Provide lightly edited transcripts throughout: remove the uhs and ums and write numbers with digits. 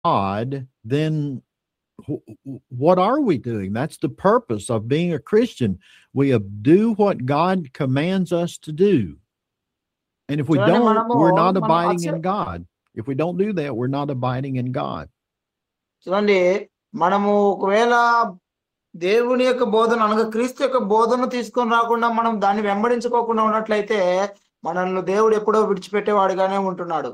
God, then what are we doing? That's the purpose of being a Christian. We do what God commands us to do. And if we చూడండి don't, మనము we're not మనం abiding in God. If we don't do that, we're not abiding in God. చూడండి మనము ఒకవేళ దేవుని యొక్క బోధన అనగా క్రీస్తు యొక్క బోధన తీసుకొని రాకుండా మనం దాన్ని వెంబడించుకోకుండా ఉన్నట్లయితే మనల్ని దేవుడు ఎప్పుడో విడిచిపెట్టేవాడుగానే ఉంటున్నాడు.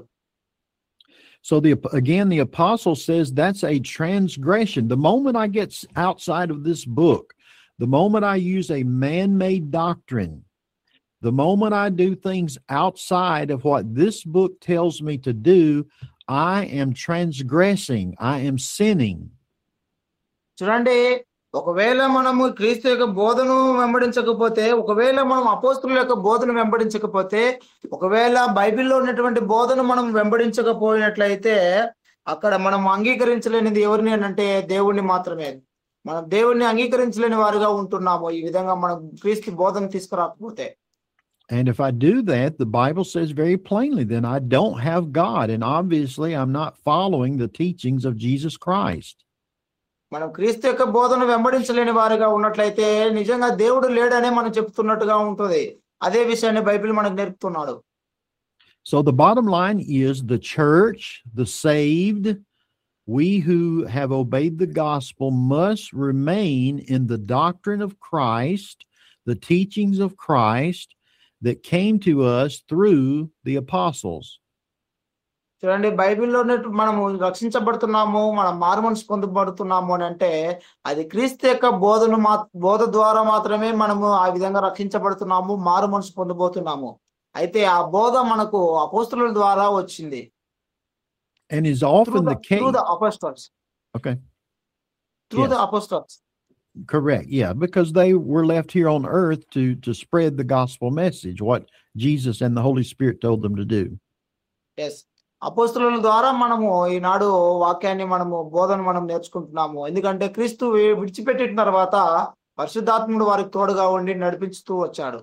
So the apostle says that's a transgression. The moment I get outside of this book, the moment I use a man-made doctrine, the moment I do things outside of what this book tells me to do, I am transgressing. I am sinning. చూడండి, ఒకవేళ మనము క్రీస్తు యొక్క బోధను వెంబడించకపోతే, ఒకవేళ మనం అపోస్తుల యొక్క బోధను వెంబడించకపోతే, ఒకవేళ బైబిల్లో ఉన్నటువంటి బోధను మనం వెంబడించకపోయినట్లయితే అక్కడ మనం అంగీకరించలేనిది ఎవరిని అంటే దేవుణ్ణి మాత్రమే. మనం దేవుణ్ణి అంగీకరించలేని వారుగా ఉంటున్నాము ఈ విధంగా మనం క్రీస్తు బోధన తీసుకురాకపోతే. And if I do that, the Bible says very plainly, then I don't have God. And obviously, I'm not following the teachings of Jesus Christ. మనం క్రీస్తు యొక్క బోధన వెంబడించలేని వారిగా ఉన్నట్లయితే నిజంగా దేవుడు లేడనే మనం చెప్తున్నట్టుగా ఉంటుంది. అదే విషయాన్ని బైబిల్ మనకు నేర్పుతున్నాడు. So the bottom line is the church, the saved, we who have obeyed the gospel must remain in the doctrine of Christ, the teachings of Christ that came to us through the apostles. చూడండి, బైబిల్లో మనము రక్షించబడుతున్నాము, మనం మారుమనసు పొందబడుతున్నాము అని అంటే అది క్రీస్తు యొక్క బోధ ద్వారా మాత్రమే మనము ఆ విధంగా రక్షించబడుతున్నాము, మారుమనసు పొందబోతున్నాము. అయితే ఆ బోధ మనకు అపోస్తలుల ద్వారా వచ్చింది. And is often the case. Through the apostles. Okay. Through the apostles. Correct. Yeah, because they were left here on earth to spread the gospel message, what Jesus and the Holy Spirit told them to do. Yes. అపోస్తలుల ద్వారా మనము ఈనాడు వాక్యాన్ని బోధన మనం నేర్చుకుంటున్నాము. ఎందుకంటే క్రీస్తు విడిచిపెట్టిన తర్వాత పరిశుద్ధాత్ముడు వారికి తోడుగా ఉండి నడిపిస్తూ వచ్చాడు.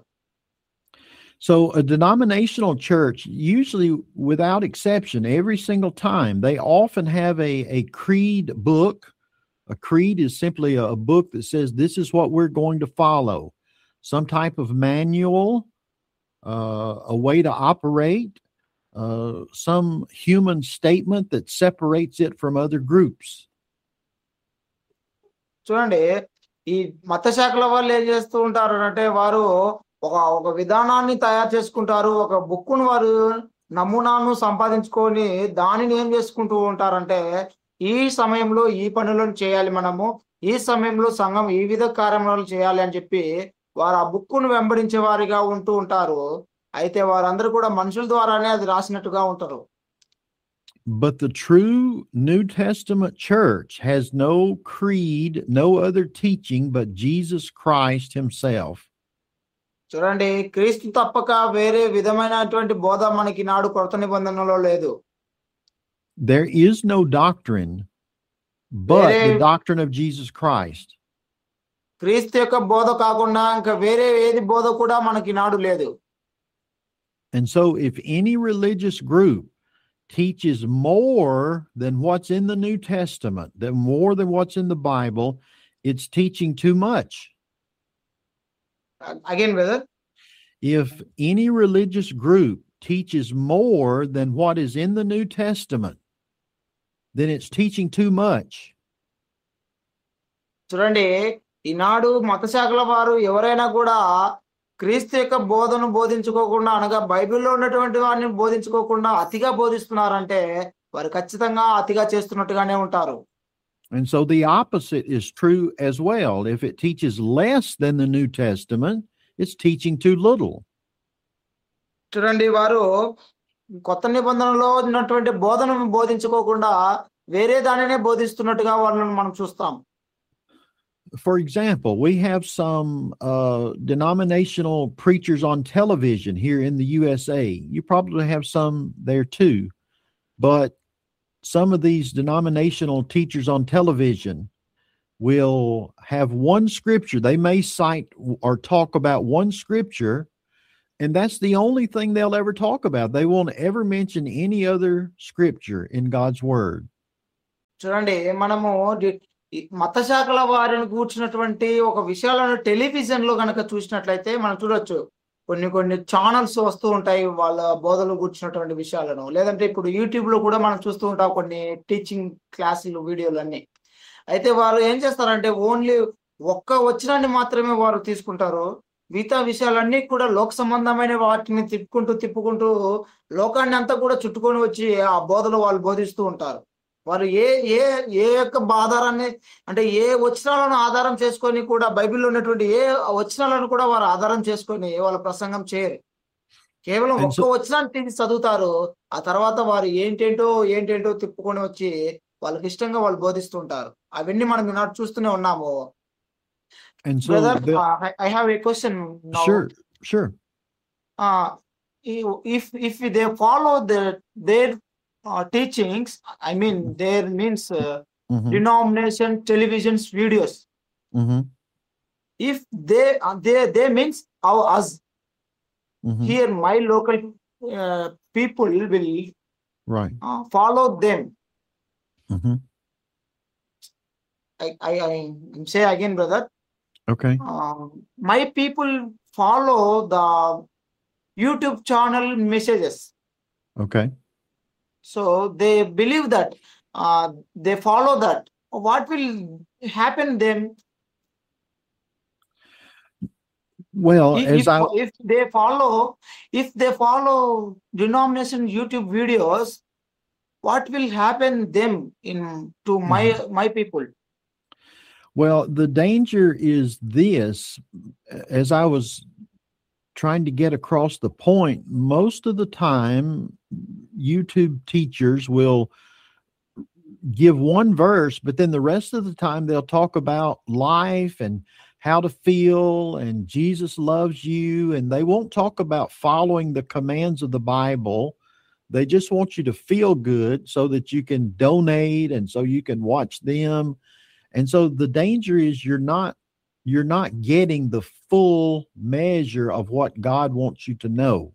So a denominational church, usually without exception, every single time, they often have a creed book. A creed is simply a book that says this is what we're going to follow. Some type of manual, a way to operate, some human statement that separates it from other groups. చూడండి, ఈ మత శాఖల వాళ్ళు ఏం చేస్తూ ఉంటారు అంటే వారు ఒక విధానాన్ని తయారు చేసుకుంటారు, ఒక బుక్కును వారు నమూనాను సంపాదించుకొని దానిని ఏం చేసుకుంటూ ఉంటారంటే ఈ సమయంలో ఈ పనులను చేయాలి, మనము ఈ సమయంలో సంఘం ఈ విధ కార్యక్రమాలు చేయాలి అని చెప్పి వారు ఆ బుక్కును వెంబడించే వారిగా ఉంటూ ఉంటారు. అయితే వారందరూ కూడా మనుషుల ద్వారానే అది రాసినట్టుగా ఉంటారు. But the true New Testament church has no creed, no other teaching but Jesus Christ himself. చూడండి, క్రీస్తు తప్పక వేరే విధమైనటువంటి బోధ మనకి నాడు కొత్త నిబంధనలో లేదు. There is no doctrine but the doctrine of Jesus Christ. క్రీస్తు యొక్క బోధ కాకుండా ఇంకా వేరే ఏది బోధ కూడా మనకి నాడు లేదు. And so if any religious group teaches more than what's in the New Testament, more than what's in the Bible, it's teaching too much. Again, brother. If any religious group teaches more than what is in the New Testament, then it's teaching too much. చూడండి, ఈనాడు మత శాఖల వారు ఎవరైనా కూడా క్రీస్తు యొక్క బోధను బోధించుకోకుండా అనగా బైబిల్లో ఉన్నటువంటి వారిని బోధించుకోకుండా అతిగా బోధిస్తున్నారంటే వారు ఖచ్చితంగా అతిగా చేస్తున్నట్టుగానే ఉంటారు. And so the opposite is true as well. If it teaches less than the New Testament, it's teaching too little. చూడండి, వారు కొత్త నిబంధనలో ఉన్నటువంటి బోధనను బోధించుకోకుండా వేరే దానినే బోధిస్తున్నట్టుగా వాళ్ళని మనం చూస్తాం. For example, we have some denominational preachers on television here in the USA. You probably have some there too. But some of these denominational teachers on television will have one scripture. They may cite or talk about one scripture, and that's the only thing they'll ever talk about. They won't ever mention any other scripture in God's Word. చూడండి మనము ఈ మత శాఖల వారిని కూర్చున్నటువంటి ఒక విషయాలను television లో గనక చూసినట్లయితే మనం చూడొచ్చు. కొన్ని ఛానల్స్ వస్తూ ఉంటాయి. వాళ్ళ బోధనలు కూర్చున్నటువంటి విషయాలను. లేదంటే ఇప్పుడు యూట్యూబ్ లో కూడా మనం చూస్తూ ఉంటాం కొన్ని టీచింగ్ క్లాసులు, వీడియోలన్నీ. అయితే వారు ఏం చేస్తారంటే ఓన్లీ ఒక్క వచనాన్ని మాత్రమే వారు తీసుకుంటారు. మిగతా విషయాలన్నీ కూడా లోక సంబంధమైన వాటిని తిప్పుకుంటూ లోకాన్ని అంతా కూడా చుట్టుకొని వచ్చి ఆ బోధలు వాళ్ళు బోధిస్తూ ఉంటారు. వారు ఏ ఏ ఏ యొక్క ఆధారాన్ని అంటే ఏ వచనాలను ఆధారం చేసుకొని కూడా బైబిల్‌లో ఉన్నటువంటి ఏ వచనాలను కూడా వారు ఆధారం చేసుకొని వాళ్ళ ప్రసంగం చేయరు. కేవలం And ఒక్క so వచనాన్ని తీసి చదువుతారు. ఆ తర్వాత వారు ఏంటేంటో తిప్పుకొని వచ్చి వాళ్ళకిష్టంగా వాళ్ళు బోధిస్తూ ఉంటారు. అవన్నీ మనం ఈనాడు చూస్తూనే ఉన్నాము. and so Brother, the I have a question now. sure. Uh, if they follow their teachings, I mean, their means Mhm. denomination television's videos. Mhm. If they means us Mhm. here, my local people will Right. follow them. Mhm. I say again, brother. Okay. My people follow the YouTube channel messages. Okay. So they believe that, they follow that. What will happen then Well, if they follow denomination YouTube videos? What will happen them to my people? Well, the danger is this, as I was trying to get across the point, most of the time, YouTube teachers will give one verse, but then the rest of the time they'll talk about life and how to feel and Jesus loves you. And they won't talk about following the commands of the Bible. They just want you to feel good so that you can donate and so you can watch them. And so the danger is you're not getting the full measure of what God wants you to know.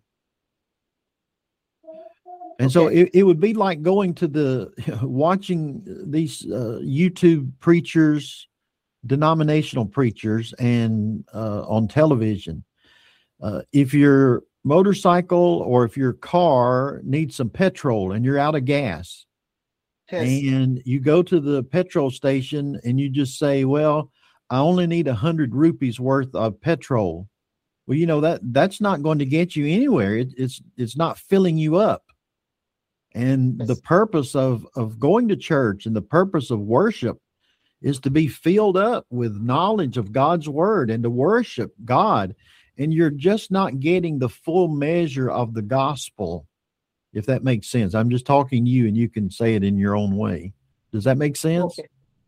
And so it would be like going to watching these YouTube preachers, denominational preachers, and on television. If your motorcycle or if your car needs some petrol and you're out of gas, Yes. and you go to the petrol station and you just say, well, I only need 100 rupees worth of petrol. Well, that's not going to get you anywhere. It's not filling you up. And Yes. the purpose of going to church and the purpose of worship is to be filled up with knowledge of God's word and to worship God. And you're just not getting the full measure of the gospel, if that makes sense. I'm just talking to you and you can say it in your own way. Does that make sense?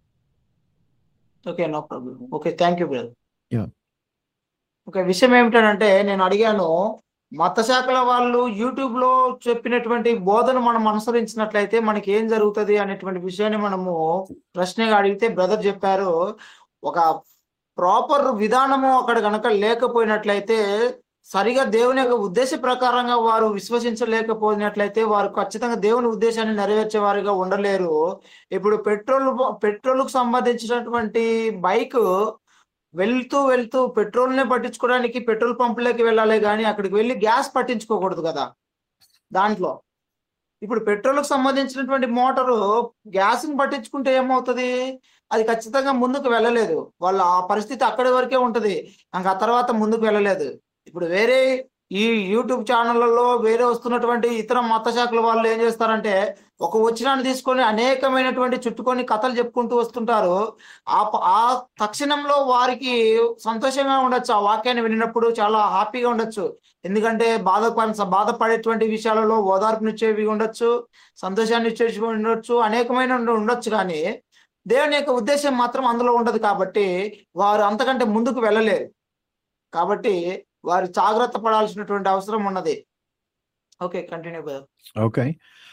Okay, no problem. Okay, thank you, brother. Yeah. Okay, విషయం ఏమిటంటే నేను అడిగాను, మత శాఖల వాళ్ళు YouTube లో చెప్పినటువంటి బోధన మనం అనుసరించినట్లయితే మనకి ఏం జరుగుతుంది అనేటువంటి విషయాన్ని మనము ప్రశ్నగా అడిగితే బ్రదర్ చెప్పారు, ఒక ప్రాపర్ విధానము అక్కడ గనక లేకపోయినట్లయితే, సరిగా దేవుని యొక్క ఉద్దేశ ప్రకారంగా వారు విశ్వసించలేకపోయినట్లయితే వారు ఖచ్చితంగా దేవుని ఉద్దేశాన్ని నెరవేర్చే వారిగా ఉండలేరు. ఇప్పుడు పెట్రోల్కు సంబంధించినటువంటి బైక్ వెళ్తూ పెట్రోల్నే పట్టించుకోవడానికి పెట్రోల్ పంపులోకి వెళ్ళాలి కానీ అక్కడికి వెళ్ళి గ్యాస్ పట్టించుకోకూడదు కదా. దాంట్లో ఇప్పుడు పెట్రోల్కు సంబంధించినటువంటి మోటారు గ్యాస్ని పట్టించుకుంటే ఏమవుతుంది, అది ఖచ్చితంగా ముందుకు వెళ్ళలేదు. వాళ్ళ ఆ పరిస్థితి అక్కడి వరకే ఉంటది, ఇంకా ఆ తర్వాత ముందుకు వెళ్ళలేదు. ఇప్పుడు వేరే ఈ యూట్యూబ్ ఛానళ్లలో వేరే వస్తున్నటువంటి ఇతర మత శాఖల వాళ్ళు ఏం చేస్తారంటే, ఒక వచనాన్ని తీసుకొని అనేకమైనటువంటి చుట్టుకొని కథలు చెప్పుకుంటూ వస్తుంటారు. ఆ తక్షణంలో వారికి సంతోషంగా ఉండొచ్చు, ఆ వాక్యాన్ని వినినప్పుడు చాలా హ్యాపీగా ఉండొచ్చు. ఎందుకంటే బాధపడేటువంటి విషయాలలో ఓదార్పునిచ్చేవి ఉండొచ్చు, సంతోషాన్ని ఇచ్చేవి ఉండొచ్చు, అనేకమైన ఉండొచ్చు. కానీ దేవుని యొక్క ఉద్దేశం మాత్రం అందులో ఉండదు. కాబట్టి వారు అంతకంటే ముందుకు వెళ్ళలేరు. కాబట్టి వారు జాగ్రత్త పడాల్సినటువంటి అవసరం ఉన్నది. Okay, continue brother. Okay.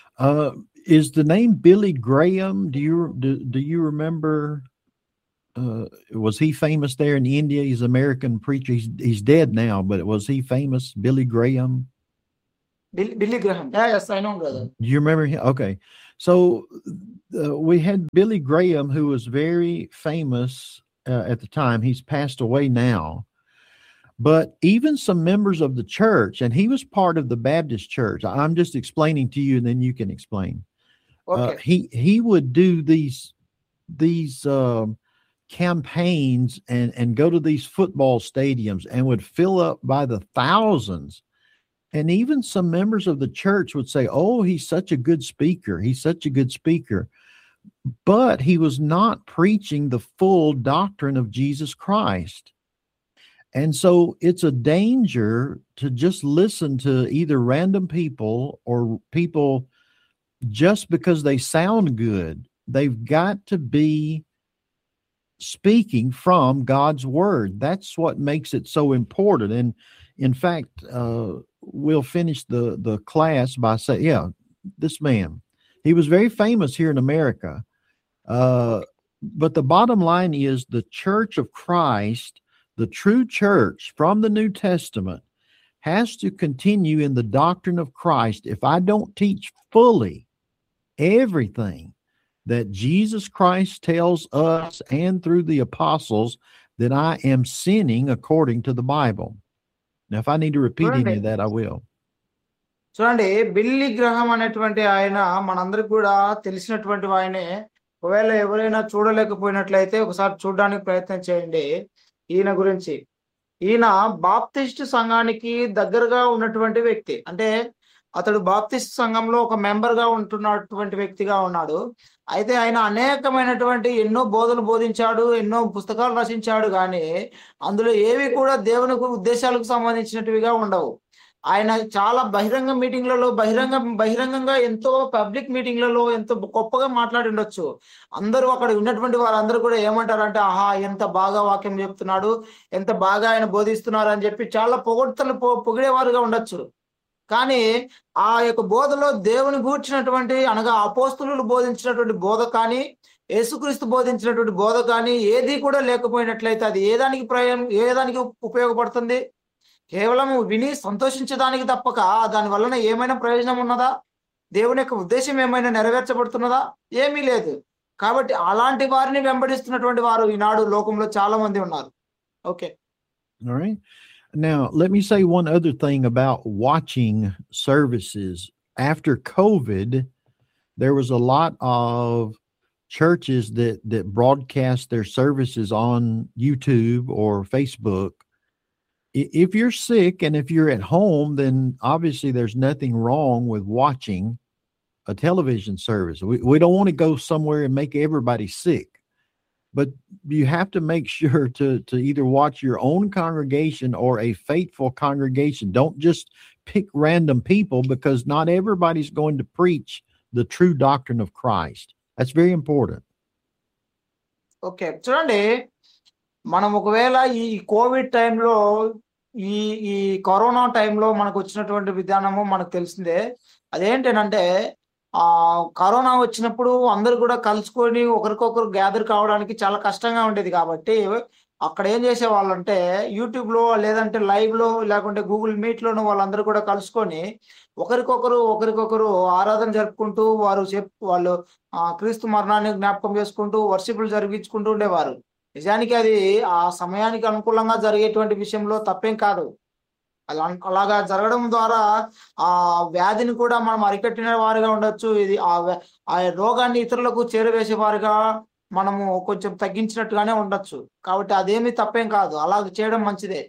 Is the name Billy Graham? Do you remember? Was he famous there in India? He's an American preacher. He's dead now, but was he famous, Billy Graham? Billy Graham. Yeah, yes, I know, brother. Do you remember him? Okay. So we had Billy Graham, who was very famous at the time. He's passed away now. But even some members of the church, and he was part of the Baptist church. I'm just explaining to you, and then you can explain. Okay. He would do these campaigns and go to these football stadiums and would fill up by the thousands. And even some members of the church would say, "Oh, he's such a good speaker. He's such a good speaker." But he was not preaching the full doctrine of Jesus Christ. And so it's a danger to just listen to either random people or people just because they sound good. They've got to be speaking from God's word. That's what makes it so important. And in fact, we'll finish the class by saying, yeah, this man, he was very famous here in America. But the bottom line is the Church of Christ, the true church from the New Testament, has to continue in the doctrine of Christ. If I don't teach fully everything that Jesus Christ tells us and through the apostles, then I am sinning according to the Bible. Now, if I need to repeat any of that, I will. చూడండి, Billy గ్రహం అనేటువంటి ఆయన మనందరికి కూడా తెలిసినటువంటి ఆయనే. ఒకవేళ ఎవరైనా చూడలేకపోయినట్లయితే ఒకసారి చూడడానికి ప్రయత్నం చేయండి ఈయన గురించి. ఈయన బాప్టిస్ట్ సంఘానికి దగ్గరగా ఉన్నటువంటి వ్యక్తి. అంటే అతడు బాప్టిస్ట్ సంఘంలో ఒక మెంబర్ గా ఉంటున్నటువంటి వ్యక్తిగా ఉన్నాడు. అయితే ఆయన అనేకమైనటువంటి ఎన్నో బోధలు బోధించాడు, ఎన్నో పుస్తకాలు రచించాడు, కానీ అందులో ఏవి కూడా దేవుని ఉద్దేశాలకు సంబంధించినటివిగా ఉండవు. ఆయన చాలా బహిరంగ మీటింగ్లలో బహిరంగంగా ఎంతో పబ్లిక్ మీటింగ్లలో ఎంతో గొప్పగా మాట్లాడి ఉండొచ్చు. అందరూ అక్కడ ఉన్నటువంటి వారందరూ కూడా ఏమంటారంటే, ఆహా, ఎంత బాగా వాక్యం చెప్తున్నాడు, ఎంత బాగా ఆయన బోధిస్తున్నారు అని చెప్పి చాలా పొగిడేవారుగా ఉండొచ్చు. కానీ ఆ యొక్క బోధలో దేవుని గూర్చినటువంటి, అనగా అపోస్తులు బోధించినటువంటి బోధ కానీ, యేసుక్రీస్తు బోధించినటువంటి బోధ కానీ ఏది కూడా లేకపోయినట్లయితే అది ఏ దానికి ఉపయోగపడుతుంది? కేవలం విని సంతోషించడానికి తప్పక దాని వలన ఏమైనా ప్రయోజనం ఉన్నదా? దేవుని యొక్క ఉద్దేశం ఏమైనా నెరవేర్చబడుతున్నదా? ఏమీ లేదు. కాబట్టి అలాంటి వారిని వెంబడిస్తున్నటువంటి వారు ఈనాడు లోకంలో చాలా మంది ఉన్నారు. Okay. All right. Now, let me say one other thing about watching services. After COVID, there was a lot of churches that broadcast their services on YouTube or Facebook. If you're sick and if you're at home, then obviously there's nothing wrong with watching a television service. We don't want to go somewhere and make everybody sick. But you have to make sure to either watch your own congregation or a faithful congregation. Don't just pick random people, because not everybody's going to preach the true doctrine of Christ. That's very important. Okay. చూడండి, మనం ఒకవేళ ఈ Covid టైంలో, ఈ corona టైంలో మనకు వచ్చినటువంటి విధానము మనకు తెలిసిందే. అదేంటంటే, కరోనా వచ్చినప్పుడు అందరూ కూడా కలుసుకొని ఒకరికొకరు గ్యాదర్ కావడానికి చాలా కష్టంగా ఉండేది. కాబట్టి అక్కడ ఏం చేసేవాళ్ళంటే, యూట్యూబ్లో లేదంటే లైవ్లో లేకుంటే గూగుల్ మీట్లోనూ వాళ్ళందరూ కూడా కలుసుకొని ఒకరికొకరు ఆరాధన జరుపుకుంటూ వాళ్ళు క్రీస్తు మరణాన్ని జ్ఞాపకం చేసుకుంటూ వర్షిపులు జరిగించుకుంటూ ఉండేవారు. నిజానికి అది ఆ సమయానికి అనుకూలంగా జరిగేటువంటి విషయంలో తప్పేం కాదు. అలాగా జరగడం ద్వారా ఆ వ్యాధిని కూడా మనం అరికట్టిన వారిగా ఉండొచ్చు. ఇది ఆ రోగాన్ని ఇతరులకు చేరవేసే వారిగా మనము కొంచెం తగ్గించినట్టుగానే ఉండొచ్చు. కాబట్టి అదేమి తప్పేం కాదు, అలా చేయడం మంచిదే.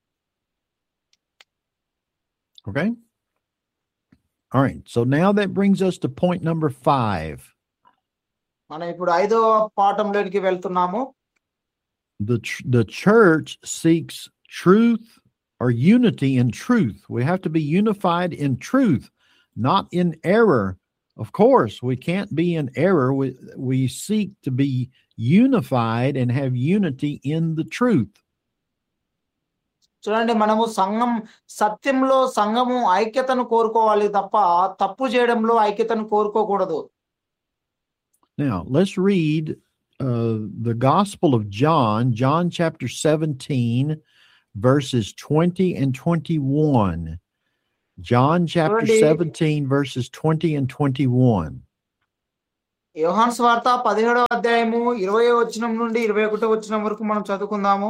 Okay. All right. So now that brings us to point number 5. మనం ఇప్పుడు 5వ పాఠంలోకి వెళ్తున్నాము. The church seeks truth or unity in truth. We have to be unified in truth, not in error. Of course, we can't be in error. We seek to be unified and have unity in the truth. చూడండి, మనము సత్యంలో సంఘము ఐక్యతను కోరుకోవాలి తప్ప తప్పు చేయడంలో ఐక్యతను కోరుకోకూడదు. Now, let's read the Gospel of John chapter 17, verses 20 and 21. John chapter చూడండి 17, verses 20 and 21. యోహాను సువార్త 17వ అధ్యాయము 20వ వచనం నుండి 21వ వచనం వరకు మనం చదువుకుందాము.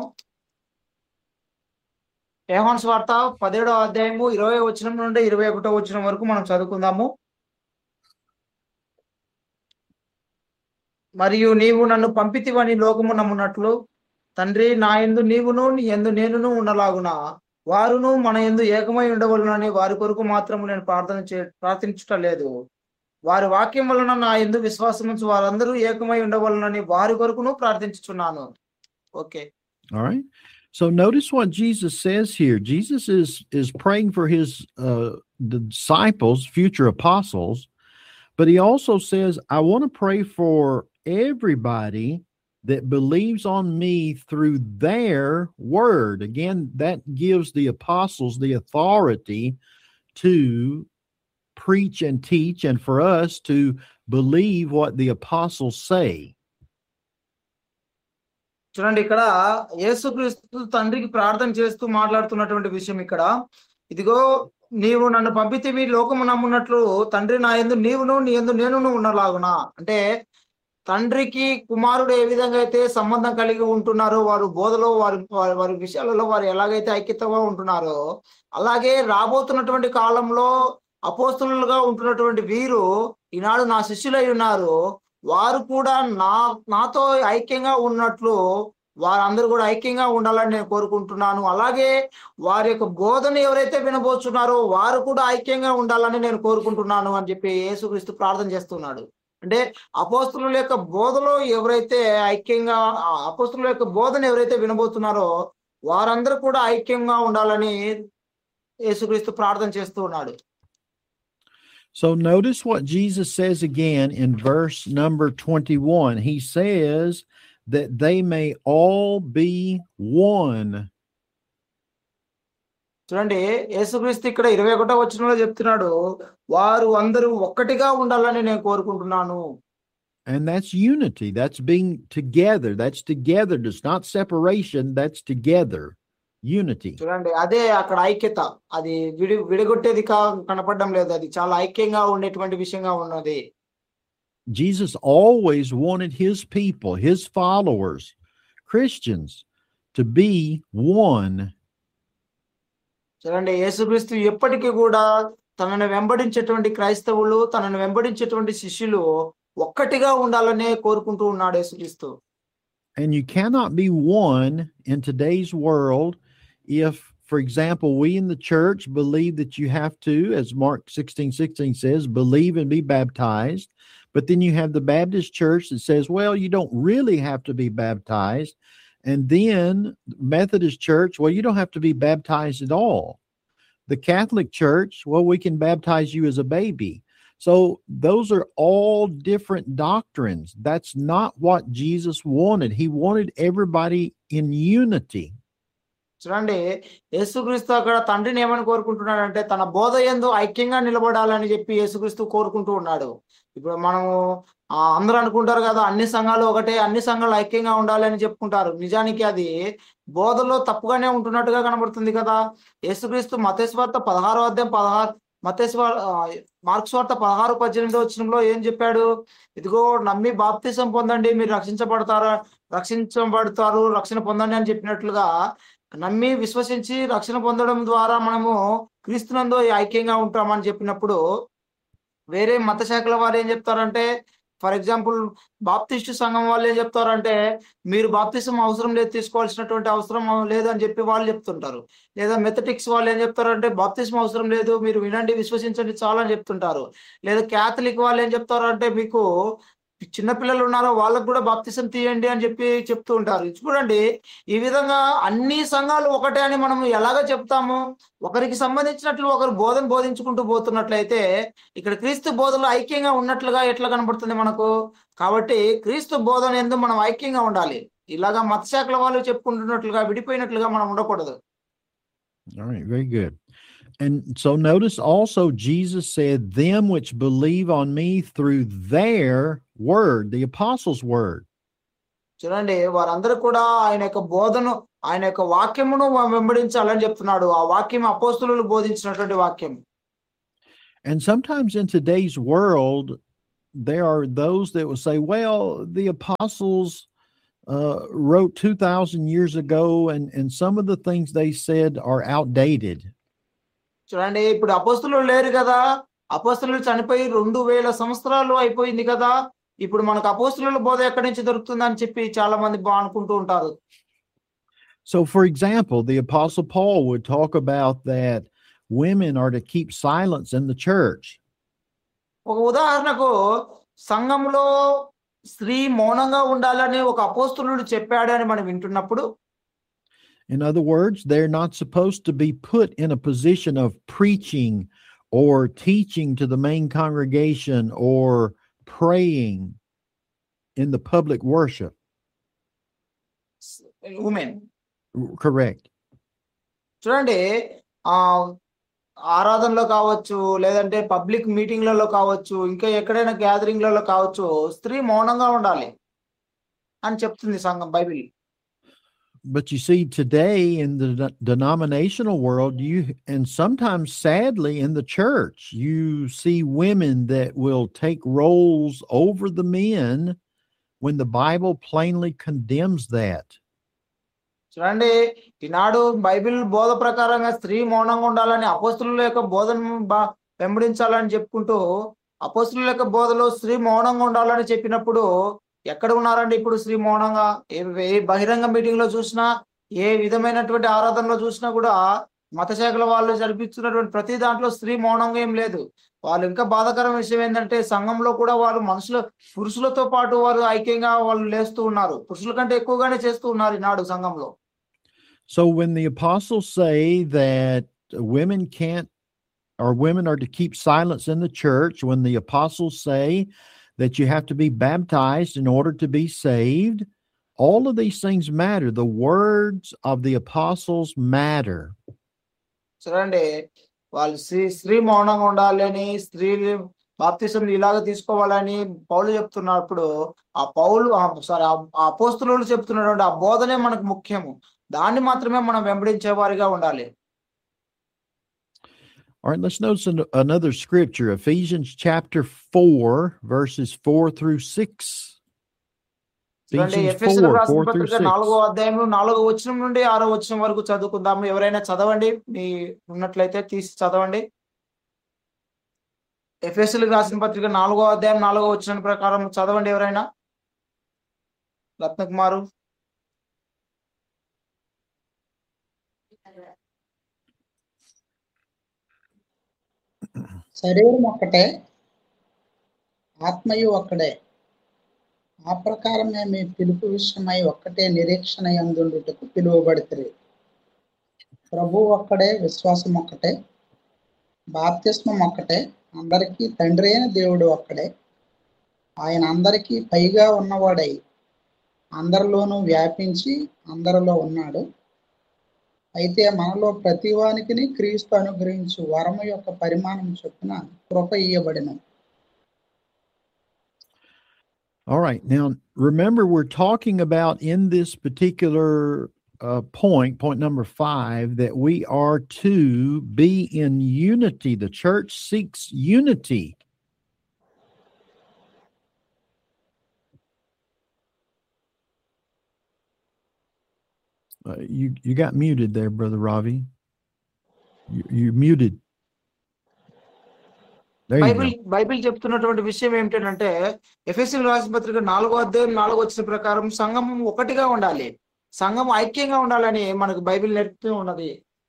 యోహాను సువార్త 17వ అధ్యాయము 20వ వచనం నుండి 21వ వచనం వరకు మనం చదువుకుందాము. మరియు నీవు నన్ను పంపితివని లోకము నమ్మునట్లు తండ్రి నా యందు నీవును నీ యందు నేనును ఉండలాగున వారును మన యందు ఏకమై ఉండవలనని వారి కొరకు మాత్రము నేను ప్రార్థించుట లేదు. వారి వాక్యం వలన నా యందు విశ్వాసముంచు వారందరూ ఏకమై ఉండవలనని వారి కొరకును ప్రార్థించుచున్నాను. Okay. All right. So notice what Jesus says here. Jesus is praying for his disciples, future apostles, but he also says, I want to pray for everybody that believes on me through their word. Again, that gives the apostles the authority to preach and teach, and for us to believe what the apostles say. చూడండి, ఇక్కడ యేసుక్రీస్తు తండ్రికి ప్రార్థన చేస్తూ మాట్లాడుతున్నటువంటి విషయం ఇక్కడ. ఇదిగో నీవు నన్ను పంపితివి లోకము నమ్మునట్లు తండ్రి నా యందు నీవును నీ యందు నేనును ఉండలాగునా. అంటే తండ్రికి కుమారుడు ఏ విధంగా అయితే సంబంధం కలిగి ఉంటున్నారో, వారు బోధలో వారి విషయాలలో వారు ఎలాగైతే ఐక్యతగా ఉంటున్నారో, అలాగే రాబోతున్నటువంటి కాలంలో అపోస్తలులుగా ఉంటున్నటువంటి వీరు ఈనాడు నా శిష్యులై ఉన్నారు. వారు కూడా నాతో ఐక్యంగా ఉన్నట్లు వారందరూ కూడా ఐక్యంగా ఉండాలని నేను కోరుకుంటున్నాను. అలాగే వారి యొక్క బోధన ఎవరైతే వినబోతున్నారో వారు కూడా ఐక్యంగా ఉండాలని నేను కోరుకుంటున్నాను అని చెప్పి యేసుక్రీస్తు ప్రార్థన చేస్తున్నాడు. అంటే అపోస్తలుల యొక్క బోధలో ఎవరైతే ఐక్యంగా, అపోస్తలుల యొక్క బోధన ఎవరైతే వినబోతున్నారో వారందరూ కూడా ఐక్యంగా ఉండాలని యేసుక్రీస్తు ప్రార్థన చేస్తూ ఉన్నాడు. So notice what Jesus says again in verse number 21. He says that they may all be one. చూడండి, యేసుక్రీస్తు ఇక్కడ 21వ వచనంలో చెప్తున్నాడు, వారు అందరూ ఒక్కటిగా ఉండాలని నేను కోరుకుంటున్నాను. And that's unity. That's being together. That's togetherness, not separation. That's together. Unity. చూడండి, అదే అక్కడ ఐక్యత. అది విడగొట్టేది కనపడడం లేదు. అది చాలా ఐక్యంగా ఉండేటువంటి విషయంగా ఉన్నది. Jesus always wanted his people, his followers, Christians, to be one. చూడండి, యేసుక్రీస్తు ఎప్పటికీ కూడా తనను వెంబడించేటువంటి క్రైస్తవులు, తనను వెంబడించేటువంటి శిష్యులు ఒక్కటిగా ఉండాలనే కోరుకుంటూ ఉన్నాడు యేసుక్రీస్తు. And you cannot be one in today's world if, for example, we in the church believe that you have to, as Mark 16:16 says, believe and be baptized. But then you have the Baptist church that says, well, you don't really have to be baptized. And then Methodist church, well, you don't have to be baptized at all. The Catholic church, well, we can baptize you as a baby. So those are all different doctrines. That's not what Jesus wanted. He wanted everybody in unity. చూడండి, యేసుక్రీస్తు అక్కడ తండ్రిని ఏమని కోరుకుంటున్నాడంటే తన బోధ యందు ఐక్యంగా నిలబడాలని చెప్పి యేసుక్రీస్తు కోరుకుంటూ ఉన్నాడు. ఇప్పుడు మనము అందరూ అనుకుంటారు కదా, అన్ని సంఘాలు ఒకటే, అన్ని సంఘాలు ఐక్యంగా ఉండాలి అని చెప్పుకుంటారు. నిజానికి అది బోధలో తప్పుగానే ఉంటున్నట్టుగా కనబడుతుంది కదా. యేసుక్రీస్తు మత్తయి సువార్త 16వ అధ్యాయం 16 మార్కు సువార్త 16-18 వచనంలో ఏం చెప్పాడు? ఇదిగో నమ్మి బాప్తిసం పొందండి, మీరు రక్షించబడతారు, రక్షణ పొందండి అని చెప్పినట్లుగా నమ్మి విశ్వసించి రక్షణ పొందడం ద్వారా మనము క్రీస్తునందు ఐక్యంగా ఉంటామని చెప్పినప్పుడు, వేరే మత శాఖల వారు ఏం చెప్తారంటే, ఫర్ ఎగ్జాంపుల్ బాప్టిస్టు సంఘం వాళ్ళు ఏం చెప్తారంటే, మీరు బాప్తిసం అవసరం లేదు, తీసుకోవాల్సినటువంటి అవసరం లేదు అని చెప్పి వాళ్ళు చెప్తుంటారు. లేదా మెథడిక్స్ వాళ్ళు ఏం చెప్తారంటే, బాప్తిసం అవసరం లేదు, మీరు వినండి విశ్వసించండి చాలా అని చెప్తుంటారు. లేదా క్యాథలిక్ వాళ్ళు ఏం చెప్తారంటే, మీకు చిన్నపిల్లలు ఉన్నారో వాళ్ళకు కూడా బాప్తిసం తీయండి అని చెప్పి చెప్తూ ఉంటారు. చూడండి, ఈ విధంగా అన్ని సంఘాలు ఒకటే అని మనం ఎలాగ చెప్తాము? ఒకరికి సంబంధించినట్లు ఒకరు బోధించుకుంటూ పోతున్నట్లయితే ఇక్కడ క్రీస్తు బోధనలో ఐక్యంగా ఉన్నట్లుగా ఎట్లా కనబడుతుంది మనకు? కాబట్టి క్రీస్తు బోధన యందు మనం ఐక్యంగా ఉండాలి. ఇలాగా మత శాఖల వాళ్ళు చెప్పుకుంటున్నట్లుగా విడిపోయినట్లుగా మనం ఉండకూడదు. All right, very good. And so notice also Jesus said, them which believe on me through their word, the apostles' word. చూడండి, వారందరూ కూడా ఆయన యొక్క బోధను, ఆయన యొక్క వాక్యమును వెంబడించాలని చెప్తున్నాడు. ఆ వాక్యం అపోస్తలులు బోధించినటువంటి వాక్యం. And sometimes in today's world, there are those that will say, well, the apostles wrote 2,000 years ago, and some of the things they said are outdated. చూడండి, ఇప్పుడు అపోస్తలులు లేరు కదా, అపోస్తలులు చనిపోయి 2000 సంవత్సరాలు అయిపోయింది కదా, ఇప్పుడు మనకు అపోస్తలుల బోధ ఎక్కడి నుంచి దొరుకుతుందని చెప్పి చాలా మంది అనుకుంటూ ఉంటారు. So, for example, the Apostle Paul would talk about that women are to keep silence in the church. ఒక ఉదాహరణకు సంఘంలో స్త్రీ మౌనంగా ఉండాలని ఒక అపోస్తలుడు చెప్పాడు అని మనం వింటున్నప్పుడు, in other words, they're not supposed to be put in a position of preaching or teaching to the main congregation or praying in the public worship. women. Correct. చూడండి, ఆరాధనలో కావచ్చు, లేదంటే పబ్లిక్ మీటింగ్లలో కావచ్చు, ఇంకా ఎక్కడైనా గ్యాదరింగ్లలో కావచ్చు, స్త్రీ మౌనంగా ఉండాలి అని చెప్తుంది సంఘం, Bible. But you see, today in the denominational world, and sometimes sadly in the church, you see women that will take roles over the men when the Bible plainly condemns that. చూడండి, ఈనాడు Bible బోధ ప్రకారంగా స్త్రీ మౌనంగా ఉండాలని, అపోస్తలుల యొక్క బోధను వెంబడించాలని చెప్పుకుంటూ, అపోస్తలుల యొక్క బోధలో స్త్రీ మౌనంగా ఉండాలని చెప్పినప్పుడు ఎక్కడ ఉన్నారండి ఇప్పుడు స్త్రీ మౌనంగా? ఏ బహిరంగ మీటింగ్ లో చూసినా, ఏ విధమైనటువంటి ఆరాధనలో చూసినా కూడా మత శాఖల వాళ్ళు జరిపిస్తున్నటువంటి ప్రతి దాంట్లో స్త్రీ మౌనంగా ఏం లేదు. వాళ్ళు ఇంకా బాధాకరమైన విషయం ఏంటంటే, సంఘంలో కూడా వాళ్ళు పురుషులతో పాటు వారు ఐక్యంగా వాళ్ళు లేస్తూ ఉన్నారు. పురుషుల కంటే ఎక్కువగానే చేస్తూ ఉన్నారు ఈనాడు సంఘంలో. So when the apostles say that women can't, or women are to keep silence in the church, when the apostles say that you have to be baptized in order to be saved, all of these things matter. The words of the apostles matter. చూడండి, వాళ్ళు స్త్రీ మౌనంగా ఉండాలని, స్త్రీ బాప్తిసం ఇలాగ తీసుకోవాలని పౌలు చెప్తున్నప్పుడు, ఆ అపోస్తలులు చెప్తున్నటువంటి ఆ బోధనే మనకు ముఖ్యము. దాన్ని మాత్రమే మనం వెంబడించే వారిగా ఉండాలి. All right, let's notice another scripture, Ephesians chapter 4, verses 4 through 6. Ephesians 4, 4 through 6. 4వ అధ్యాయం 4వ వచనం నుండి 6వ వచనం వరకు చదువుకుందాము. ఎవరైనా చదవండి, మీ ఉన్నట్లయితే తీసి చదవండి. ఎఫెసీయులకు రాసిన పత్రిక 4వ అధ్యాయం 4వ వచనం ప్రకారం చదవండి ఎవరైనా. రత్నకుమారు. శరీరం ఒక్కటే, ఆత్మయు ఒక్కడే. ఆ ప్రకారమే మీ పిలుపు విషయమై ఒక్కటే నిరీక్షణ యందుండుటకు పిలువబడితిరి. ప్రభు ఒక్కడే, విశ్వాసం ఒక్కటే, బాప్తిస్మం ఒక్కటే, అందరికీ తండ్రి అయిన దేవుడు ఒక్కడే. ఆయన అందరికీ పైగా ఉన్నవాడై అందరిలోనూ వ్యాపించి అందరిలో ఉన్నాడు. అయితే మనలో ప్రతివానికి క్రీస్తు అనుగ్రహించు వరము యొక్క పరిమాణం చొప్పున కృప ఇయ్యబడెను. All right. Now, remember, we're talking about in this particular point number 5, that we are to be in unity. The church seeks unity. You got muted there, Brother Ravi. You're muted. Bible చెప్తున్నటువంటి విషయం ఏమిటంటే, ఎఫెసీయులకు రాసిన పత్రిక 4వ అధ్యాయం 4వ వచనం ప్రకారం సంఘం ఒకటిగా ఉండాలి, సంఘం ఐక్యంగా ఉండాలని మనకు బైబిల్ నేర్పుతూ ఉన్నది.